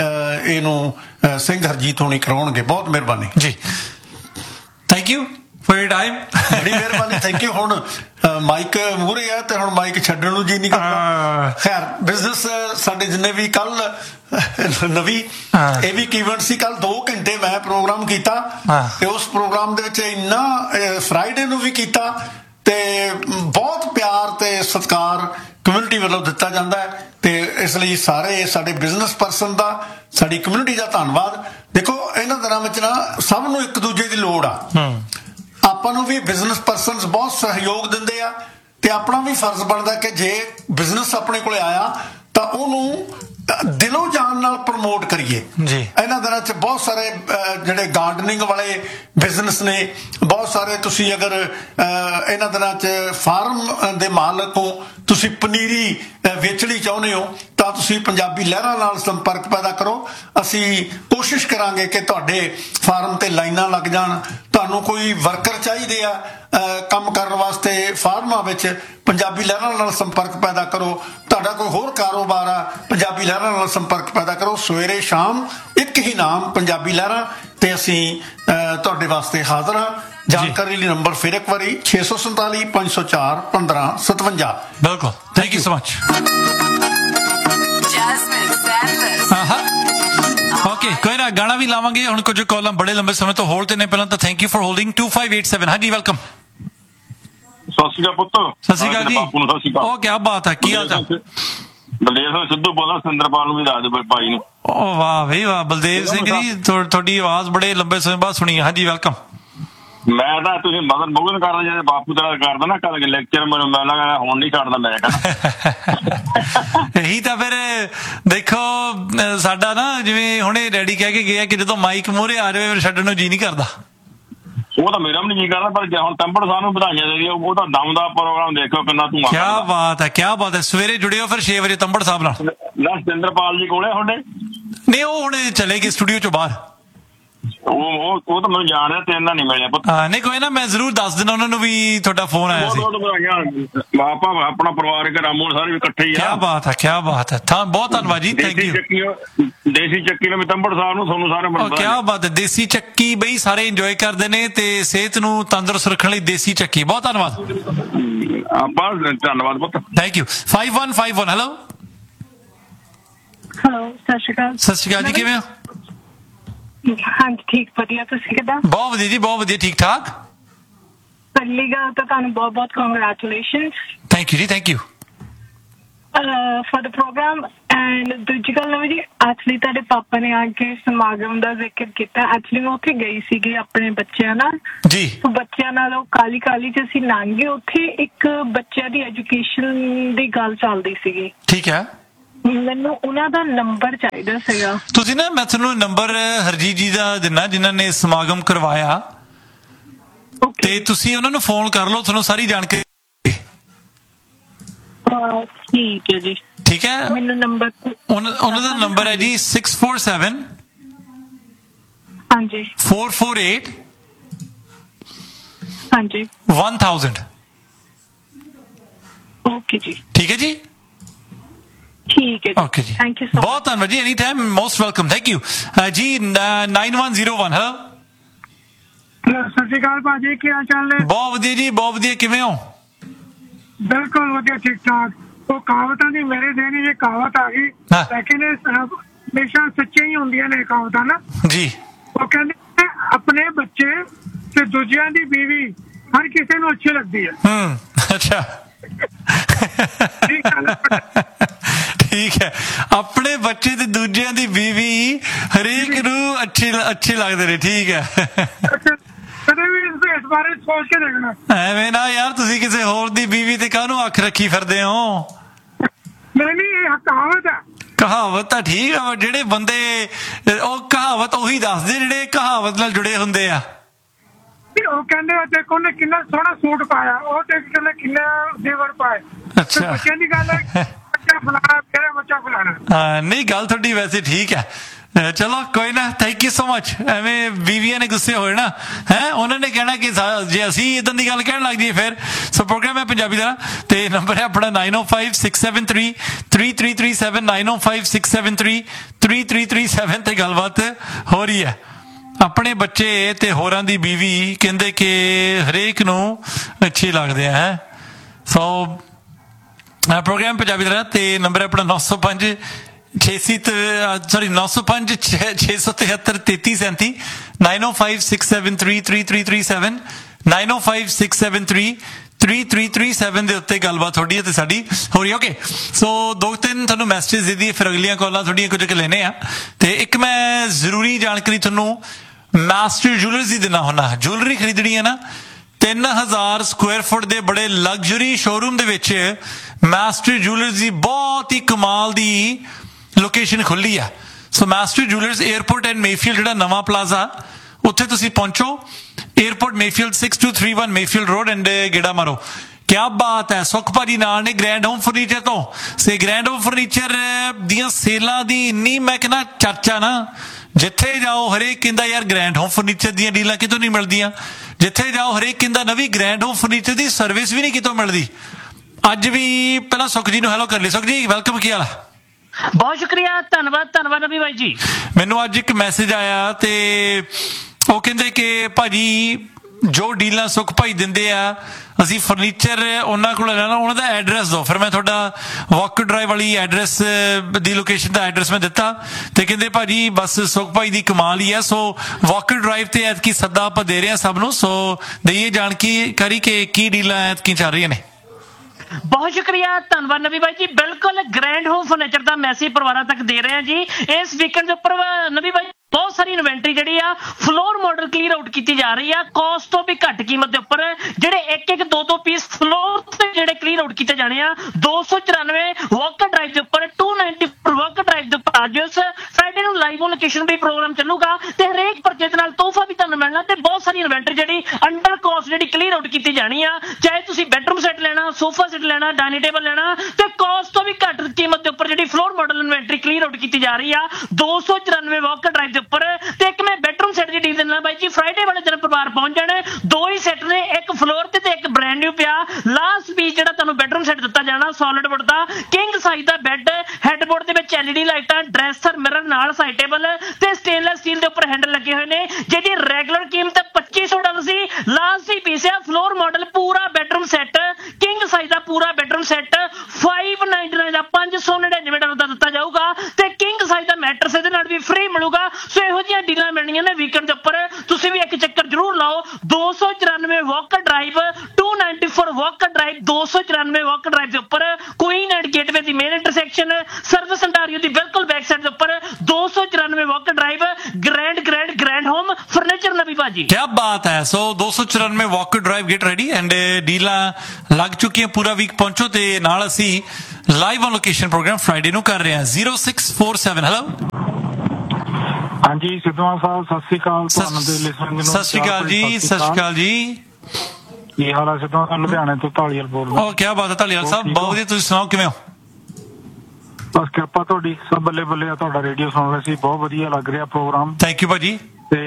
ਇਹਨੂੰ ਸਿੰਘ ਹਰਜੀਤ ਹੋਣੀ ਕਰਾਉਣਗੇ। ਬਹੁਤ ਮਿਹਰਬਾਨੀ ਜੀ, thank you for your time. ਬੜੀ ਮਿਹਰਬਾਨੀ, ਥੈਂਕ ਯੂ। ਹੁਣ ਮਾਈਕ ਮੂਹਰੇ ਆ ਤੇ ਹੁਣ ਮਾਈਕ ਛੱਡਣ ਨੂੰ ਜੀ ਨਹੀਂ ਕਰਦਾ। ਖੈਰ ਬਿਜ਼ਨਸ ਸਾਡੇ ਜਿੰਨੇ ਵੀ ਕੱਲ ਨਵੀਂ ਇਹ ਵੀ ਈਵੈਂਟ ਸੀ, ਕੱਲ 2 ਘੰਟੇ ਮੈਂ ਪ੍ਰੋਗਰਾਮ ਕੀਤਾ, ਤੇ ਉਸ ਪ੍ਰੋਗਰਾਮ ਦੇ ਵਿੱਚ ਇੰਨਾ ਫਰਾਈਡੇ ਨੂੰ ਵੀ ਕੀਤਾ, ਤੇ ਬਹੁਤ ਪਿਆਰ ਤੇ ਸਤਿਕਾਰ ਕਮਿਊਨਿਟੀ ਵੱਲੋਂ ਦਿੱਤਾ ਜਾਂਦਾ ਹੈ। ਤੇ ਇਸ ਲਈ ਸਾਰੇ ਸਾਡੇ ਬਿਜ਼ਨਸ ਪਰਸਨ ਦਾ, ਸਾਡੀ ਕਮਿਊਨਿਟੀ ਦਾ ਧੰਨਵਾਦ। ਦੇਖੋ ਇਹਨਾਂ ਦਿਨਾਂ ਵਿੱਚ ਨਾ ਸਭ ਨੂੰ ਇੱਕ ਦੂਜੇ ਦੀ ਲੋੜ ਆ। ਆਪਾਂ ਨੂੰ ਵੀ ਬਿਜ਼ਨਸ ਪਰਸਨਸ ਬਹੁਤ ਸਹਿਯੋਗ ਦਿੰਦੇ ਆ, ਤੇ ਆਪਣਾ ਵੀ ਫਰਜ਼ ਬਣਦਾ ਕਿ ਜੇ ਬਿਜ਼ਨਸ ਆਪਣੇ ਕੋਲੇ ਆਇਆ ਤਾਂ ਉਹਨੂੰ ਦਿਲੋਂ ਜਾਨ ਨਾਲ ਪ੍ਰਮੋਟ ਕਰੀਏ ਜੀ। ਇਹਨਾਂ ਦਿਨਾਂ 'ਚ ਬਹੁਤ ਸਾਰੇ ਜਿਹੜੇ ਗਾਰਡਨਿੰਗ ਵਾਲੇ ਬਿਜ਼ਨਸ ਨੇ, ਬਹੁਤ ਸਾਰੇ ਤੁਸੀਂ ਅਗਰ ਇਹਨਾਂ ਦਿਨਾਂ 'ਚ ਫਾਰਮ ਦੇ ਮਾਲਕ ਹੋ, ਤੁਸੀਂ ਪਨੀਰੀ ਵੇਚਣੀ ਚਾਹੁੰਦੇ ਹੋ, ਤਾਂ ਤੁਸੀਂ ਪੰਜਾਬੀ ਲਹਿਰਾਂ ਨਾਲ ਸੰਪਰਕ ਪੈਦਾ ਕਰੋ। ਅਸੀਂ ਕੋਸ਼ਿਸ਼ ਕਰਾਂਗੇ ਕਿ ਤੁਹਾਡੇ ਫਾਰਮ ਤੇ ਲਾਈਨਾਂ ਲੱਗ ਜਾਣ। ਤੁਹਾਨੂੰ ਕੋਈ ਵਰਕਰ ਚਾਹੀਦੇ ਆ ਕੰਮ ਕਰਨ ਵਾਸਤੇ ਫਾਰਮਾਂ ਵਿੱਚ, ਪੰਜਾਬੀ ਲਹਿਰਾਂ ਨਾਲ ਸੰਪਰਕ ਪੈਦਾ ਕਰੋ। ਤੁਹਾਡਾ ਕੋਈ ਹੋਰ ਕਾਰੋਬਾਰ ਆ, ਪੰਜਾਬੀ ਲਹਿਰਾਂ ਨਾਲ ਸੰਪਰਕ ਪੈਦਾ ਕਰੋ। ਸਵੇਰੇ ਸ਼ਾਮ ਇੱਕ ਹੀ ਨਾਮ ਪੰਜਾਬੀ ਲਹਿਰਾਂ, ਤੇ ਅਸੀਂ ਤੁਹਾਡੇ ਵਾਸਤੇ ਹਾਜ਼ਰ ਹਾਂ। ਜਾਣਕਾਰੀ ਲਈ ਨੰਬਰ ਫਿਰ ਇੱਕ ਵਾਰੀ 647 504 1557। ਬਿਲਕੁਲ, thank you so much. Okay, ਕੋਈ ਨਾ ਗਾਣਾ ਵੀ ਲਾਵਾਂਗੇ ਹੁਣ। ਕੁਝ ਕਾਲਾਂ ਬੜੇ ਲੰਬੇ ਸਮੇਂ ਤੋਂ ਹੋਲਡ ਤੇ ਨੇ। ਪਹਿਲਾਂ ਤਾਂ ਥੈਂਕ ਯੂ ਫॉर ਹੋਲਡਿੰਗ। 2587 ਹਾਂਜੀ ਵੈਲਕਮ। ਸਤਿ ਸ਼੍ਰੀ ਅਕਾਲ ਪੁੱਤ। ਸਤਿ ਸ਼੍ਰੀ ਅਕਾਲ ਜੀ। ਉਹ ਕੀ ਬਾਤ ਹੈ, ਕੀ ਹਾਲ ਚਾਲ? ਬਲਦੇਵ ਸਿੰਘ ਸਿੱਧੂ ਬੋਲਦਾ, ਸਿੰਦਰਪਾਲ ਨੂੰ ਵੀ ਦੱਸ ਦੇ ਭਾਈ ਨੂੰ। ਓ ਵਾਹ ਬਈ ਵਾਹ, ਬਲਦੇਵ ਸਿੰਘ ਜੀ ਤੁਹਾਡੀ ਆਵਾਜ਼ ਬੜੇ ਲੰਬੇ ਸਮੇਂ ਬਾਅਦ ਸੁਣੀ। ਹਾਂਜੀ ਵੈਲਕਮ। ਮੈਂ ਤਾਂ ਤੁਸੀਂ ਮਦਨ ਮੋਗਨ ਕਰਦਾ, ਜਿਹੜੇ ਬਾਪੂ ਤੇਰਾ ਕਰਦਾ ਨਾ ਕੱਲ ਲੈਕਚਰ, ਮੈਨੂੰ ਮੈਂ ਲੱਗਾ ਹੁਣ ਨਹੀਂ ਛੱਡਦਾ ਮੈਂ ਕਹਿੰਦਾ। ਇਹੀ ਤਾਂ ਫਿਰ ਦੇਖੋ ਸਾਡਾ ਨਾ, ਜਿਵੇਂ ਹੁਣੇ ਡੈਡੀ ਕਹਿ ਕੇ ਗਿਆ ਕਿ ਜਦੋਂ ਮਾਈਕ ਮੂਹਰੇ ਆ ਜਾਵੇ ਫਿਰ ਛੱਡਣ ਨੂੰ ਜੀ ਨਹੀਂ ਕਰਦਾ। ਉਹ ਤਾਂ ਮੇਰਾ ਵੀ ਨਹੀਂ ਜੀ ਕਰਦਾ, ਪਰ ਹੁਣ ਤੰਬੜ ਸਾਹਿਬ ਨੂੰ ਵਧਾਈਆਂ ਦੇ ਦਿਓ। ਉਹ ਤਾਂ ਦਮ ਦਾ ਪ੍ਰੋਗਰਾਮ ਦੇਖੋ ਕਿੰਨਾ ਤੂੰ। ਕੀ ਬਾਤ ਹੈ, ਕੀ ਬਾਤ ਹੈ। ਸਵੇਰੇ ਜੁੜਿਓ ਫਿਰ 6 ਵਜੇ ਤੰਬੜ ਸਾਹਿਬ ਨਾਲ। ਸਿੰਦਰਪਾਲ ਜੀ ਕੋਲੇ ਤੁਹਾਡੇ? ਨਹੀਂ, ਉਹ ਹੁਣ ਚਲੇ ਗਏ ਸਟੂਡੀਓ ਚੋਂ ਬਾਹਰ। ਉਹ ਤਾਂ ਮੈਨੂੰ ਜਾਣ ਰਿਹਾ, ਤੇ ਇਹਨਾਂ ਨਹੀਂ ਮਿਲਿਆ ਪੁੱਤ। ਨਹੀਂ ਕੋਈ ਨਾ, ਮੈਂ ਜ਼ਰੂਰ ਦੱਸ ਦੇਣਾ ਉਹਨਾਂ ਨੂੰ ਵੀ ਤੁਹਾਡਾ ਫੋਨ ਆਇਆ ਸੀ। ਆਪਾਂ ਆਪਣਾ ਪਰਿਵਾਰ ਇੱਕ ਰਾਮੂ ਸਾਰੇ ਵੀ ਇਕੱਠੇ ਹੀ ਆ। ਕੀ ਬਾਤ ਹੈ, ਕੀ ਬਾਤ ਹੈ। ਬਹੁਤ ਧੰਨਵਾਦ ਜੀ, ਥੈਂਕ ਯੂ। ਦੇਸੀ ਚੱਕੀ ਨੂੰ ਵੀ ਤੰਬੜ ਸਾਹਿਬ ਨੂੰ ਤੁਹਾਨੂੰ ਸਾਰੇ ਮਿਲਦਾ। ਕੀ ਬਾਤ ਹੈ। ਦੇਸੀ ਚੱਕੀ ਬਈ ਸਾਰੇ ਇੰਜੋਏ ਕਰਦੇ ਨੇ, ਤੇ ਸਿਹਤ ਨੂੰ ਤੰਦਰੁਸਤ ਰੱਖਣ ਲਈ ਦੇਸੀ ਚੱਕੀ। ਬਹੁਤ ਧੰਨਵਾਦ। ਆਪਾਂ ਧੰਨਵਾਦ ਪੁੱਤ, ਥੈਂਕ ਯੂ। 5151 ਹੈਲੋ। ਹੈਲੋ, ਸਤਿ ਸ਼੍ਰੀ ਅਕਾਲ। ਸਤਿ ਸ਼੍ਰੀ ਅਕਾਲ ਜੀ, ਕਿਵੇਂ ਹੋ? ਹਾਂਜੀ ਠੀਕ ਵਧੀਆ, ਤੁਸੀਂ ਕਿੱਦਾਂ? ਬਹੁਤ ਵਧੀਆ ਜੀ, ਬਹੁਤ ਵਧੀਆ, ਠੀਕ ਠਾਕ। ਪਹਿਲੀ ਗੱਲ ਤਾਂ ਤੁਹਾਨੂੰ ਬਹੁਤ ਬਹੁਤ ਕੰਗ੍ਰੈਚੁਲੇਸ਼ਨਸ। ਥੈਂਕ ਯੂ ਜੀ, thank you for the programme. And ਦੂਜੀ ਗੱਲ ਨਵੀਂ ਜੀ, ਐਕਚੁਅਲੀ ਤੁਹਾਡੇ ਪਾਪਾ ਨੇ ਆ ਕੇ ਸਮਾਗਮ ਦਾ ਜ਼ਿਕਰ ਕੀਤਾ। ਐਕਚੁਅਲੀ ਮੈਂ ਉੱਥੇ ਗਈ ਸੀਗੀ ਆਪਣੇ ਬੱਚਿਆਂ ਨਾਲ ਜੀ। ਬੱਚਿਆਂ ਨਾਲ ਉਹ ਕਾਲੀ ਚ ਅਸੀਂ ਲੰਘ ਗਏ, ਉੱਥੇ ਇੱਕ ਬੱਚਿਆਂ ਦੀ ਐਜੂਕੇਸ਼ਨ ਦੀ ਗੱਲ ਚੱਲਦੀ ਸੀਗੀ। ਠੀਕ ਹੈ, ਮੈਨੂੰ ਉਹਨਾਂ ਦਾ ਨੰਬਰ ਚਾਹੀਦਾ ਸੀਗਾ। ਤੁਸੀਂ ਨਾ, ਮੈਂ ਤੁਹਾਨੂੰ ਨੰਬਰ ਹਰਜੀਤ ਜੀ ਦਾ ਦਿਨਾ ਜਿਨ੍ਹਾਂ ਨੇ ਸਮਾਗਮ ਕਰਵਾਇਆ, ਤੇ ਤੁਸੀਂ ਉਹਨਾਂ ਨੂੰ ਫੋਨ ਕਰ ਲਓ, ਤੁਹਾਨੂੰ ਸਾਰੀ ਜਾਣਕਾਰੀ। ਠੀਕ ਹੈ ਜੀ, ਠੀਕ ਹੈ। ਮੈਨੂੰ ਨੰਬਰ ਉਹਨਾਂ ਦਾ ਨੰਬਰ ਹੈ ਜੀ 647 ਹਾਂਜੀ 448 ਹਾਂਜੀ 1000। ਓਕੇ ਜੀ, ਠੀਕ ਹੈ ਜੀ, ਠੀਕ ਹੈ ਓਕੇ ਜੀ, ਥੈਂਕ ਯੂ ਸੋ ਮਚ। ਬਹੁਤ ਧੰਨਵਾਦ ਜੀ, any time, most welcome, thank you ਜੀ। 9101 ਹੈਲੋ। ਸਤਿ ਸ਼੍ਰੀ ਅਕਾਲ ਭਾਜੀ, ਕੀ ਹਾਲ ਚਾਲ ਨੇ? ਬਹੁਤ ਵਧੀਆ ਜੀ, ਬਹੁਤ ਵਧੀਆ, ਕਿਵੇਂ ਹੋ? ਬਿਲਕੁਲ ਵਧੀਆ, ਠੀਕ ਠਾਕ। ਉਹ ਕਹਾਵਤਾਂ ਦੀ ਮੇਰੇ ਦੇਣ ਇਹ ਕਹਾਵਤ ਆ ਗਈ, ਲੇਕਿਨ ਹਮੇਸ਼ਾ ਸੱਚੀਆਂ ਹੀ ਹੁੰਦੀਆਂ ਨੇ ਕਹਾਵਤਾਂ ਨਾ ਜੀ। ਉਹ ਕਹਿੰਦੇ ਆਪਣੇ ਬੱਚੇ ਤੇ ਦੂਜਿਆਂ ਦੀ ਬੀਵੀ ਹਰ ਕਿਸੇ ਨੂੰ ਅੱਛੀ ਲੱਗਦੀ ਹੈ। ਅੱਛਾ, ਠੀਕ ਹੈ। ਆਪਣੇ ਬੱਚੇ ਤੇ ਦੂਜਿਆਂ ਦੀ ਬੀਵੀ ਹਰੇਕ ਨੂੰ ਅੱਛੇ ਲੱਗਦੇ ਨੇ, ਠੀਕ ਹੈ। ਕਦੇ ਵੀ ਇਸ ਬਾਰੇ ਸੋਚ ਕੇ ਦੇਖਣਾ। ਐਵੇਂ ਨਾ ਯਾਰ, ਤੁਸੀਂ ਕਿਸੇ ਹੋਰ ਦੀ ਬੀਵੀ ਤੇ ਕਾਹਨੂੰ ਅੱਖ ਰੱਖੀ ਫਿਰਦੇ ਹੋ? ਨਹੀਂ, ਇਹ ਕਹਾਵਤ ਹੈ। ਕਹਾਵਤ ਤਾਂ ਠੀਕ ਆ, ਜਿਹੜੇ ਬੰਦੇ ਉਹ ਕਹਾਵਤ ਉਹੀ ਦੱਸਦੇ ਜਿਹੜੇ ਕਹਾਵਤ ਨਾਲ ਜੁੜੇ ਹੁੰਦੇ ਆ। ਉਹ ਕਹਿੰਦੇ ਦੇਖੋ ਉਹਨੇ ਕਿੰਨਾ ਸੋਹਣਾ ਸੂਟ ਪਾਇਆ, ਉਹ ਤੇ ਕਹਿੰਦੇ ਕਿੰਨਾ ਦੇਵਰ ਪਾਏ। ਅੱਛਾ, ਬੱਚਿਆਂ ਦੀ ਗੱਲ ਹੈ, ਬੱਚਾ ਫਲਾਣਾ ਤੇਰਾ ਬੱਚਾ ਫਲਾਣਾ। ਹਾਂ, ਨਹੀਂ ਗੱਲ ਤੁਹਾਡੀ ਵੈਸੇ ਠੀਕ ਹੈ। ਚਲੋ ਕੋਈ ਨਾ, ਥੈਂਕ ਯੂ ਸੋ ਮਚ। ਐਵੇਂ ਬੀਵੀਆਂ ਨੇ ਗੁੱਸੇ ਹੋਏ ਨਾ, ਹੈ ਉਹਨਾਂ ਨੇ ਕਹਿਣਾ ਕਿ ਜੇ ਅਸੀਂ ਇਦਾਂ ਦੀ ਗੱਲ ਕਹਿਣ ਲੱਗ ਜਾਈਏ ਫਿਰ। ਸੋ ਪ੍ਰੋਗਰਾਮ ਹੈ ਪੰਜਾਬੀ ਦਾ, ਤੇ ਨੰਬਰ ਹੈ ਆਪਣਾ 9056733337 9056733337 ਤੇ ਗੱਲਬਾਤ ਹੋ ਰਹੀ ਹੈ। ਆਪਣੇ ਬੱਚੇ ਤੇ ਹੋਰਾਂ ਦੀ ਬੀਵੀ ਕਹਿੰਦੇ ਕਿ ਹਰੇਕ ਨੂੰ ਅੱਛੇ ਲੱਗਦੇ ਆ। ਸੋ ਪ੍ਰੋਗਰਾਮ ਪੰਜਾਬੀ ਦਾ, ਤੇ ਨੰਬਰ ਹੈ ਆਪਣਾ 905 905 673 3337 9056733337 9056733337 ਦੇ ਉੱਤੇ ਗੱਲਬਾਤ ਤੁਹਾਡੀ ਹੈ ਤੇ ਸਾਡੀ ਹੋ ਰਹੀ। ਓਕੇ, ਸੋ 2-3 ਤੁਹਾਨੂੰ ਮੈਸੇਜ ਦੇ ਦਈਏ, ਫਿਰ ਅਗਲੀਆਂ ਕਾਲਾਂ ਤੁਹਾਡੀਆਂ ਕੁਝ ਲੈਣੇ ਆ। ਤੇ ਇੱਕ ਮੈਂ ਜ਼ਰੂਰੀ ਜਾਣਕਾਰੀ ਤੁਹਾਨੂੰ ਮਾਸਟਰ ਜੁਐਲਰਸ ਦੀ ਦਿਨਾ ਹੁੰਦਾ। ਜੁਐਲਰੀ ਖਰੀਦਣੀ ਹੈ ਨਾ, 3000 ਸਕੁਆਇਰ ਫੁੱਟ ਦੇ ਬੜੇ ਲਗਜ਼ਰੀ ਸ਼ੋਰੂਮ ਦੇ ਵਿੱਚ ਮਾਸਟਰ ਜੁਐਲਰਸ ਦੀ ਬਹੁਤ ਹੀ ਕਮਾਲ ਦੀ ਲੋਕੇਸ਼ਨ ਖੁੱਲੀ ਆ। ਸੋ master jewellers airport and Mayfield, ਜਿਹੜਾ ਨਵਾਂ ਪਲਾਜ਼ਾ, ਉੱਥੇ ਤੁਸੀਂ ਪਹੁੰਚੋ। Airport Mayfield 6231 Mayfield road, and ਗੇੜਾ ਮਾਰੋ। ਕਿਆ ਬਾਤ ਹੈ, ਸੁਖ ਭਾਜੀ ਨਾਲ ਨੇ ਗ੍ਰੈਂਡ ਹੋਮ ਫਰਨੀਚਰ ਤੋਂ। ਸੇ ਗ੍ਰੈਂਡ ਹੋਮ ਫਰਨੀਚਰ ਦੀਆਂ ਸੇਲਾਂ ਦੀ ਇੰਨੀ ਮੈਂ ਕਹਿੰਦਾ ਚਰਚਾ ਨਾ, ਜਿੱਥੇ ਜਾਓ ਹਰੇਕ ਕਹਿੰਦਾ ਯਾਰ ਗ੍ਰੈਂਡ ਹੋਮ ਫਰਨੀਚਰ ਦੀਆਂ ਡੀਲਾਂ ਕਿਤੋਂ ਨਹੀਂ ਮਿਲਦੀਆਂ। ਜਿੱਥੇ ਜਾਓ ਹਰੇਕ ਕਹਿੰਦਾ ਨਵੀਂ ਗ੍ਰੈਂਡ ਹੋਮ ਫਰਨੀਚਰ ਦੀ ਸਰਵਿਸ ਵੀ ਨਹੀਂ ਕਿਤੋਂ ਮਿਲਦੀ। ਅੱਜ ਵੀ ਪਹਿਲਾਂ ਸੁਖ ਜੀ ਨੂੰ ਹੈਲੋ ਕਰ ਲਈ। ਸੁਖ ਜੀ ਵੈਲਕਮ, ਕੀ ਹਾਲ? ਬਹੁਤ ਸ਼ੁਕਰੀਆ, ਧੰਨਵਾਦ ਨਬੀ ਬਾਈ ਜੀ। ਮੈਨੂੰ ਅੱਜ ਇੱਕ ਮੈਸੇਜ ਆਇਆ, ਤੇ ਉਹ ਕਹਿੰਦੇ ਕਿ ਭਾਜੀ ਜੋ ਡੀਲਾਂ ਸੁਖ ਭਾਈ ਦਿੰਦੇ ਆ, ਅਸੀਂ ਫਰਨੀਚਰ ਉਹਨਾਂ ਕੋਲ ਲੈਣਾ, ਉਹਨਾਂ ਦਾ ਐਡਰੈਸ ਦਿਓ। ਫਿਰ ਮੈਂ ਤੁਹਾਡਾ ਵਾਕ ਡਰਾਈਵ ਵਾਲੀ ਐਡਰੈਸ ਦੀ ਲੋਕੇਸ਼ਨ ਦਾ ਐਡਰੈਸ ਮੈਂ ਦਿੱਤਾ, ਤੇ ਕਹਿੰਦੇ ਭਾਜੀ ਬਸ ਸੁਖ ਭਾਈ ਦੀ ਕਮਾਲ ਹੀ ਹੈ। ਸੋ ਵਾਕ ਡਰਾਈਵ ਤੇ ਐਤਕੀ ਸੱਦਾ ਆਪਾਂ ਦੇ ਰਹੇ ਹਾਂ ਸਭ ਨੂੰ। ਸੋ ਦਈਏ ਜਾਣਕਾਰੀ ਕਿ ਕੀ ਡੀਲਾਂ ਐਤਕੀ ਚੱਲ ਰਹੀਆਂ ਨੇ। ਬਹੁਤ ਸ਼ੁਕਰੀਆ, ਧੰਨਵਾਦ ਨਬੀ ਬਾਈ ਜੀ। ਬਿਲਕੁਲ ਗ੍ਰੈਂਡ ਹੋਮ ਫਰਨੀਚਰ ਦਾ ਮੈਸੇਜ ਪਰਿਵਾਰਾਂ ਤੱਕ ਦੇ ਰਹੇ ਹਾਂ ਜੀ। ਇਸ ਵੀਕਐਂਡ ਦੇ ਉੱਪਰ ਨਬੀ ਬਾਈ ਬਹੁਤ ਸਾਰੀ ਇਨਵੈਂਟਰੀ ਜਿਹੜੀ ਆ ਫਲੋਰ ਮਾਡਲ ਕਲੀਅਰ ਆਊਟ ਕੀਤੀ ਜਾ ਰਹੀ ਆ, ਕਾਸਟ ਤੋਂ ਵੀ ਘੱਟ ਕੀਮਤ ਦੇ ਉੱਪਰ। ਜਿਹੜੇ ਇੱਕ 2 ਪੀਸ ਫਲੋਰ ਤੇ ਜਿਹੜੇ ਕਲੀਅਰ ਆਊਟ ਕੀਤੇ ਜਾਣੇ ਆ 294 ਵਾਕ ਡਰਾਈਵ ਦੇ ਉੱਪਰ, 290 ਵਾਕ ਡਰਾਈਵ ਦੇ ਉੱਪਰ। ਅੱਜ ਫਰਾਈਡੇ ਨੂੰ live on location we programme ਚੱਲੂਗਾ, ਤੇ ਹਰੇਕ ਪਰਚੇਜ਼ ਨਾਲ ਤੋਹਫਾ ਵੀ ਤੁਹਾਨੂੰ ਮਿਲਣਾ, ਤੇ ਬਹੁਤ ਸਾਰੀ ਇਨਵੈਂਟਰੀ ਜਿਹੜੀ ਅੰਡਰ ਕਾਸਟ ਜਿਹੜੀ ਕਲੀਅਰ ਆਊਟ ਕੀਤੀ ਜਾਣੀ ਆ। ਚਾਹੇ ਤੁਸੀਂ ਬੈਡਰੂਮ ਸੈੱਟ ਲੈਣਾ, ਸੋਫਾ ਸੈੱਟ ਲੈਣਾ, ਡਾਈਨਿੰਗ ਟੇਬਲ ਲੈਣਾ, ਤੇ ਕਾਸਟ ਤੋਂ ਵੀ ਘੱਟ ਕੀਮਤ ਦੇ ਉੱਪਰ ਜਿਹੜੀ floor model inventory clear out ਕੀਤੀ ਜਾ ਰਹੀ ਆ 294 ਵਾਕ ਡਰਾਈਵ ਦੇ ਉੱਪਰ। ਤੇ ਇੱਕ ਮੈਂ ਬੈਡਰੂਮ ਸੈੱਟ ਦੀ ਡੀਲ ਦਿੰਦਾ ਬਾਈ ਜੀ, ਫਰਾਈਡੇ ਵਾਲੇ ਦਿਨ ਪਰਿਵਾਰ ਪਹੁੰਚ ਜਾਣ। 2 ਹੀ ਸੈੱਟ ਨੇ, ਇੱਕ ਫਲੋਰ ਤੇ ਇੱਕ ਬ੍ਰਾਂਡ ਨਿਊ ਪਿਆ। ਲਾਸਟ ਪੀਸ ਜਿਹੜਾ ਤੁਹਾਨੂੰ ਬੈਡਰੂਮ ਸੈੱਟ ਦਿੱਤਾ ਜਾਣਾ ਸੋਲਿਡ ਵੁੱਡ ਦਾ ਕਿੰਗ ਸਾਈਜ਼ ਦਾ ਬੈੱਡ, ਹੈਡਬੋਰਡ ਦੇ ਵਿੱਚ LED ਲਾਈਟਾਂ, ਡਰੈਸਰ, ਮਿਰਰ ਨਾਲ ਸਾਈਡ ਟੇਬਲ, ਤੇ ਸਟੇਨਲੈਸ ਸਟੀਲ ਦੇ ਉੱਪਰ ਹੈਂਡਲ ਲੱਗੇ ਹੋਏ ਨੇ, ਜਿਹਦੀ ਰੈਗੂਲਰ ਕੀਮਤ $2500 ਸੀ। ਲਾਸਟ ਹੀ ਪੀਸ ਆ ਫਲੋਰ ਮਾਡਲ ਪੂਰਾ ਬੈਡਰੂਮ ਸੈੱਟ, ਕਿੰਗ ਸਾਈਜ਼ ਦਾ ਪੂਰਾ ਬੈਡਰੂਮ ਸੈੱਟ $599 ਦਾ $599 ਦਾ ਦਿੱਤਾ ਜਾਊਗਾ। ਤੇ ਕਿੰਗ ਸਾਈਜ਼ ਦਾ ਮੈਟਰਸ ਇਹਦੇ ਨਾਲ ਵੀ ਫ੍ਰੀ ਮਿਲੂਗਾ। ਸੋ ਇਹੋ ਜਿਹੀਆਂ ਡੀਲਾਂ ਮਿਲਣੀਆਂ ਨੇ ਵੀਕਐਂਡ ਦੇ ਉੱਪਰ, ਤੁਸੀਂ ਵੀ ਇੱਕ ਚੱਕਰ ਜ਼ਰੂਰ ਲਾਓ। 294 Walker drive 294 Walker drive 294 Walker drive ਦੇ ਉੱਪਰ Queen and gateway the main intersection service Ontario ਦੀ ਬਿਲਕੁਲ ਬੈਕ ਸਾਈਡ ਦੇ ਉੱਪਰ 294 Walker drive grand home furniture नबी भाजी। क्या बात है। सो 294 walker drive get ready and deal लग चुकी है। पूरा वीक पहुंचो ते नाल असी live on location programme Friday नु कर रहे हैं। 0647 हेलो हाँ जी सिद्धू साहब सत श्री अकाल। सत श्री अकाल जी। सत श्री अकाल जी। ਕੀ ਹਾਲ ਹੈ ਸਿੱਧੂ? ਲੁਧਿਆਣੇ ਤੋਂ ਢਾਲੀਵਾਲ ਬੋਲਦਾ। ਉਹ ਕੀ ਬਾਤ ਹੈ ਢਾਲੀਵਾਲ ਸਾਹਿਬ, ਬਹੁਤ ਵਧੀਆ। ਤੁਸੀਂ ਸੁਣਾਓ ਕਿਵੇਂ ਹੋ? ਬਸ ਕਿਰਪਾ ਤੁਹਾਡੀ, ਸਭ ਬੱਲੇ ਬੱਲੇ ਆ। ਤੁਹਾਡਾ ਰੇਡੀਓ ਸੁਣ ਰਹੇ ਸੀ, ਬਹੁਤ ਵਧੀਆ ਲੱਗ ਰਿਹਾ ਪ੍ਰੋਗਰਾਮ। ਥੈਂਕ ਯੂ ਭਾਜੀ। ਤੇ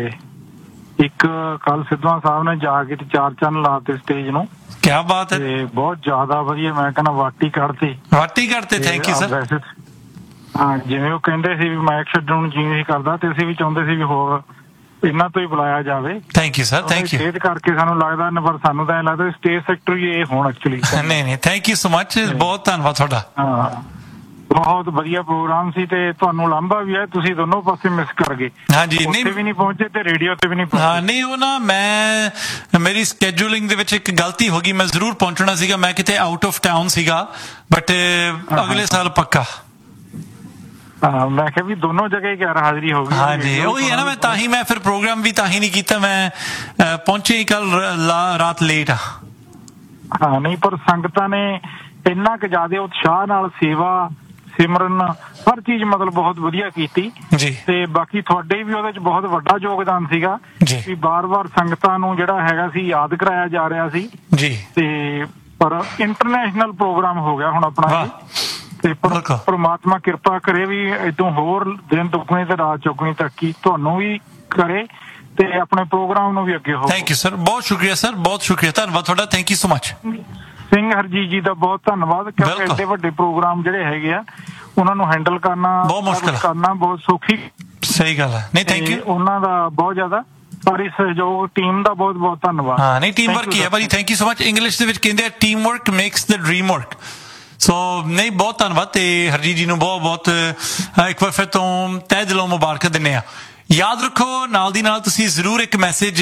ਇੱਕ ਕੱਲ ਸਿੱਧੂ ਸਾਹਿਬ ਨੇ ਜਾ ਕੇ 4 ਚੰਨ ਲਾਤੇ ਸਟੇਜ ਨੂੰ। ਕੀ ਬਾਤ ਹੈ। ਤੇ ਬਹੁਤ ਜ਼ਿਆਦਾ ਵਧੀਆ, ਮੈਂ ਕਹਿੰਦਾ ਵਾਟੀ ਕੱਢਤੇ। Thank you sir. ਵੈਸੇ ਹਾਂ, ਜਿਵੇਂ ਉਹ ਕਹਿੰਦੇ ਸੀ ਵੀ ਮਾਈਕ ਛੱਡਣ ਨੂੰ ਜੀ ਨਹੀਂ ਕਰਦਾ, ਤੇ ਅਸੀਂ ਵੀ ਚਾਹੁੰਦੇ ਸੀ ਵੀ ਹੋਰ ਇਹਨਾਂ ਤੋਂ ਹੀ ਬੁਲਾਇਆ ਜਾਵੇ। Thank you sir. Thank you. Stage ਕਰਕੇ ਸਾਨੂੰ ਲੱਗਦਾ ਨਾ, ਪਰ ਸਾਨੂੰ ਤਾਂ ਇਹ ਲੱਗਦਾ ਸਟੇਜ ਸੈਕਟਰ ਹੀ ਇਹ ਹੋਣ ਐਕਚੁਅਲੀ। ਨਹੀਂ ਥੈਂਕ ਯੂ ਸੋ ਮਚ, ਬਹੁਤ ਧੰਨਵਾਦ ਤੁਹਾਡਾ। ਹਾਂ ਬਹੁਤ ਵਧੀਆ ਪ੍ਰੋਗਰਾਮ ਸੀ ਤੇ ਤੁਹਾਨੂੰ ਲਾਂਭਾ ਵੀ ਹੈ, ਤੁਸੀਂ ਦੋਨੋਂ ਪਾਸੇ ਮਿਸ ਕਰ ਗਏ। ਹਾਂਜੀ ਨਹੀਂ ਵੀ ਨਹੀਂ ਪਹੁੰਚੇ ਤੇ ਰੇਡੀਓ ਤੇ ਵੀ ਨਹੀਂ ਪਹੁੰਚੇ। ਹਾਂ ਨਹੀਂ ਉਹ ਨਾ ਮੇਰੀ ਸਕੇਜੂਲਿੰਗ ਦੇ ਵਿੱਚ ਇੱਕ ਗਲਤੀ ਹੋ ਗਈ। ਮੈਂ ਜ਼ਰੂਰ ਪਹੁੰਚਣਾ ਸੀਗਾ, ਮੈਂ ਕਿਤੇ ਆਊਟ ਆਫ ਟਾਊਨ ਸੀਗਾ, ਬਟ ਅਗਲੇ ਸਾਲ ਪੱਕਾ। ਹਾਂ ਮੈਂ ਕਿਹਾ ਵੀ ਦੋਨੋਂ ਜਗ੍ਹਾ ਹੀ ਗੈਰ ਹਾਜ਼ਰੀ ਹੋ ਗਈ। ਹਾਂਜੀ ਉਹੀ ਹੈ ਨਾ, ਮੈਂ ਫਿਰ ਪ੍ਰੋਗਰਾਮ ਵੀ ਤਾਂ ਹੀ ਨਹੀਂ ਕੀਤਾ। ਮੈਂ ਪਹੁੰਚੇ ਕੱਲ ਰਾਤ ਲੇਟ ਆ। ਹਾਂ ਨਹੀਂ ਪਰ ਸੰਗਤਾਂ ਨੇ ਇੰਨਾ ਕੁ ਜ਼ਿਆਦਾ ਉਤਸ਼ਾਹ ਨਾਲ ਸੇਵਾ ਸਿਮਰਨ ਹਰ ਚੀਜ਼ ਮਤਲਬ ਬਹੁਤ ਵਧੀਆ ਕੀਤੀ ਜੀ। ਤੇ ਬਾਕੀ ਤੁਹਾਡੇ ਵੀ ਉਹਦੇ ਚ ਬਹੁਤ ਵੱਡਾ ਯੋਗਦਾਨ ਸੀਗਾ ਵੀ ਬਾਰ-ਬਾਰ ਸੰਗਤਾਂ ਨੂੰ ਜਿਹੜਾ ਹੈਗਾ ਸੀ ਯਾਦ ਕਰਾਇਆ ਜਾ ਰਿਹਾ ਸੀ ਜੀ। ਤੇ ਪਰ ਇੰਟਰਨੈਸ਼ਨਲ ਪ੍ਰੋਗਰਾਮ ਹੋ ਗਿਆ ਹੁਣ ਆਪਣਾ ਤੇ ਪਰਮਾਤਮਾ ਕਿਰਪਾ ਕਰੇ ਵੀ ਇਦੋਂ ਹੋਰ ਦਿਨ ਦੁੱਗਣੇ ਤੇ ਰਾਤ ਚੌਗਣੀ ਤਰੱਕੀ ਤੁਹਾਨੂੰ ਵੀ ਕਰੇ ਤੇ ਆਪਣੇ ਪ੍ਰੋਗਰਾਮ ਨੂੰ ਵੀ ਅੱਗੇ ਹੋ। ਥੈਂਕ ਯੂ ਸਰ, ਬਹੁਤ ਸ਼ੁਕਰੀਆ ਸਰ, ਬਹੁਤ ਸ਼ੁਕਰੀਆ, ਧੰਨਵਾਦ ਤੁਹਾਡਾ। Thank you so much. Singh Harjeet ਜੀ ਦਾ ਬਹੁਤ ਧੰਨਵਾਦ, ਕਿਉਂਕਿ ਐਡੇ ਵੱਡੇ ਪ੍ਰੋਗਰਾਮ ਜਿਹੜੇ ਹੈਗੇ ਆ ਉਹਨਾਂ ਨੂੰ ਹੈਂਡਲ ਕਰਨਾ ਬਹੁਤ ਮੁਸ਼ਕਿਲ ਕਰਨਾ ਬਹੁਤ ਸੌਖੀ। ਸਹੀ ਗੱਲ ਹੈ। ਨਹੀਂ ਥੈਂਕ ਯੂ ਉਹਨਾਂ ਦਾ ਬਹੁਤ ਜ਼ਿਆਦਾ ਸਾਰੀ ਸਹਿਯੋਗ ਟੀਮ ਦਾ ਬਹੁਤ ਬਹੁਤ ਧੰਨਵਾਦ। ਹਾਂ ਨਹੀਂ ਟੀਮ ਵਰਕ ਹੀ ਹੈ ਭਾਜੀ। Thank you so much. English ਦੇ ਵਿੱਚ ਕਹਿੰਦੇ ਆ ਟੀਮ ਵਰਕ ਮੇਕਸ ਦ ਡ੍ਰੀਮ ਵਰਕ। ਸੋ ਨਹੀਂ ਬਹੁਤ ਧੰਨਵਾਦ ਤੇ ਹਰਜੀਤ ਜੀ ਨੂੰ ਬਹੁਤ ਬਹੁਤ ਇੱਕ ਵਾਰ ਫਿਰ ਤੋਂ ਤਹਿ ਦਿਲੋਂ ਮੁਬਾਰਕਾਂ ਦਿੰਦੇ ਆ। ਯਾਦ ਰੱਖੋ ਨਾਲ ਦੀ ਨਾਲ ਤੁਸੀਂ ਜ਼ਰੂਰ ਇੱਕ ਮੈਸੇਜ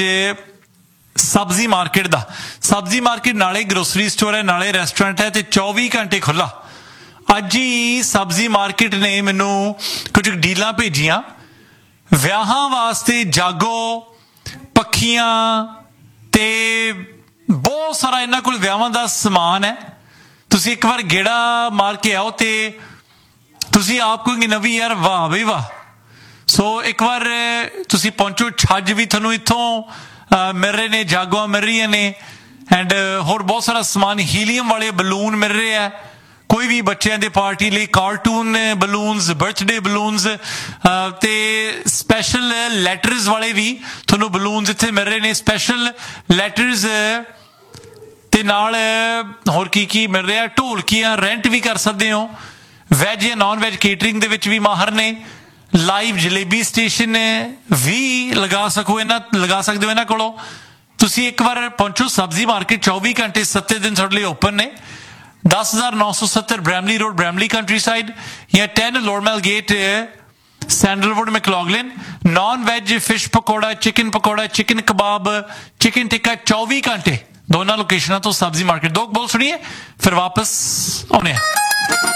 ਸਬਜ਼ੀ ਮਾਰਕੀਟ ਦਾ। ਸਬਜ਼ੀ ਮਾਰਕੀਟ ਨਾਲੇ ਗਰੋਸਰੀ ਸਟੋਰ ਹੈ, ਨਾਲੇ ਰੈਸਟੋਰੈਂਟ ਹੈ ਤੇ 24 ਘੰਟੇ ਖੁੱਲਾ। ਅੱਜ ਹੀ ਸਬਜ਼ੀ ਮਾਰਕੀਟ ਨੇ ਮੈਨੂੰ ਕੁਝ ਡੀਲਾਂ ਭੇਜੀਆਂ ਵਿਆਹਾਂ ਵਾਸਤੇ, ਜਾਗੋ, ਪੱਖੀਆਂ ਤੇ ਬਹੁਤ ਸਾਰਾ ਇਹਨਾਂ ਕੋਲ ਵਿਆਹਾਂ ਦਾ ਸਮਾਨ ਹੈ। ਤੁਸੀਂ ਇੱਕ ਵਾਰ ਗੇੜਾ ਮਾਰ ਕੇ ਆਓ ਤੇ ਤੁਸੀਂ ਆਪ ਕਹੋਗੇ ਨਵੀਂ ਯਾਰ ਵਾਹ ਬਈ ਵਾਹ। ਸੋ ਇੱਕ ਵਾਰ ਤੁਸੀਂ ਪਹੁੰਚੋ। ਛੱਜ ਵੀ ਤੁਹਾਨੂੰ ਇੱਥੋਂ ਮਿਲ ਰਹੇ ਨੇ, ਜਾਗੋਆਂ ਮਿਲ ਰਹੀਆਂ ਨੇ ਐਂਡ ਹੋਰ ਬਹੁਤ ਸਾਰਾ ਸਮਾਨ। ਹੀਲੀਅਮ ਵਾਲੇ ਬਲੂਨ ਮਿਲ ਰਹੇ ਆ, ਕੋਈ ਵੀ ਬੱਚਿਆਂ ਦੇ ਪਾਰਟੀ ਲਈ ਕਾਰਟੂਨ ਬਲੂਨਸ, ਬਰਥਡੇ ਬਲੂਨਸ ਤੇ ਸਪੈਸ਼ਲ ਲੈਟਰਸ ਵਾਲੇ ਵੀ ਤੁਹਾਨੂੰ ਬਲੂਨਸ ਇੱਥੇ ਮਿਲ ਰਹੇ ਨੇ। ਸਪੈਸ਼ਲ ਲੈਟਰਸ ਤੇ ਨਾਲ ਹੋਰ ਕੀ ਮਿਲ ਰਿਹਾ, ਢੋਲਕੀਆਂ ਰੈਂਟ ਵੀ ਕਰ ਸਕਦੇ ਹੋ। ਵੈਜ ਜਾਂ ਨਾਨ ਵੈਜ ਕੇਟਰਿੰਗ ਦੇ ਵਿੱਚ ਵੀ ਮਾਹਰ ਨੇ। ਲਾਈਵ ਜਲੇਬੀ ਸਟੇਸ਼ਨ ਵੀ ਲਗਾ ਸਕਦੇ ਹੋ ਇਹਨਾਂ ਕੋਲੋਂ। ਤੁਸੀਂ ਇੱਕ ਵਾਰ ਪਹੁੰਚੋ ਸਬਜ਼ੀ ਮਾਰਕੀਟ। 24 ਘੰਟੇ 7 ਦਿਨ ਤੁਹਾਡੇ ਲਈ ਓਪਨ ਨੇ। 10,970 Bramley road, Bramley country side, ਜਾਂ 10 ਲੋਰਮੈਲ gate, sandalwood, ਮੈਕਲੌਗਲਿਨ। Non veg fish pakora, chicken pakora, chicken ਕਬਾਬ, ਚਿਕਨ ਟਿੱਕਾ 24 ਘੰਟੇ ਦੋਨਾਂ ਲੋਕੇਸ਼ਨਾਂ ਤੋਂ ਸਬਜ਼ੀ ਮਾਰਕੀਟ। ਦੋ ਬੋਲ ਸੁਣੀਏ ਫਿਰ ਵਾਪਸ ਆਉਣੇ ਆ।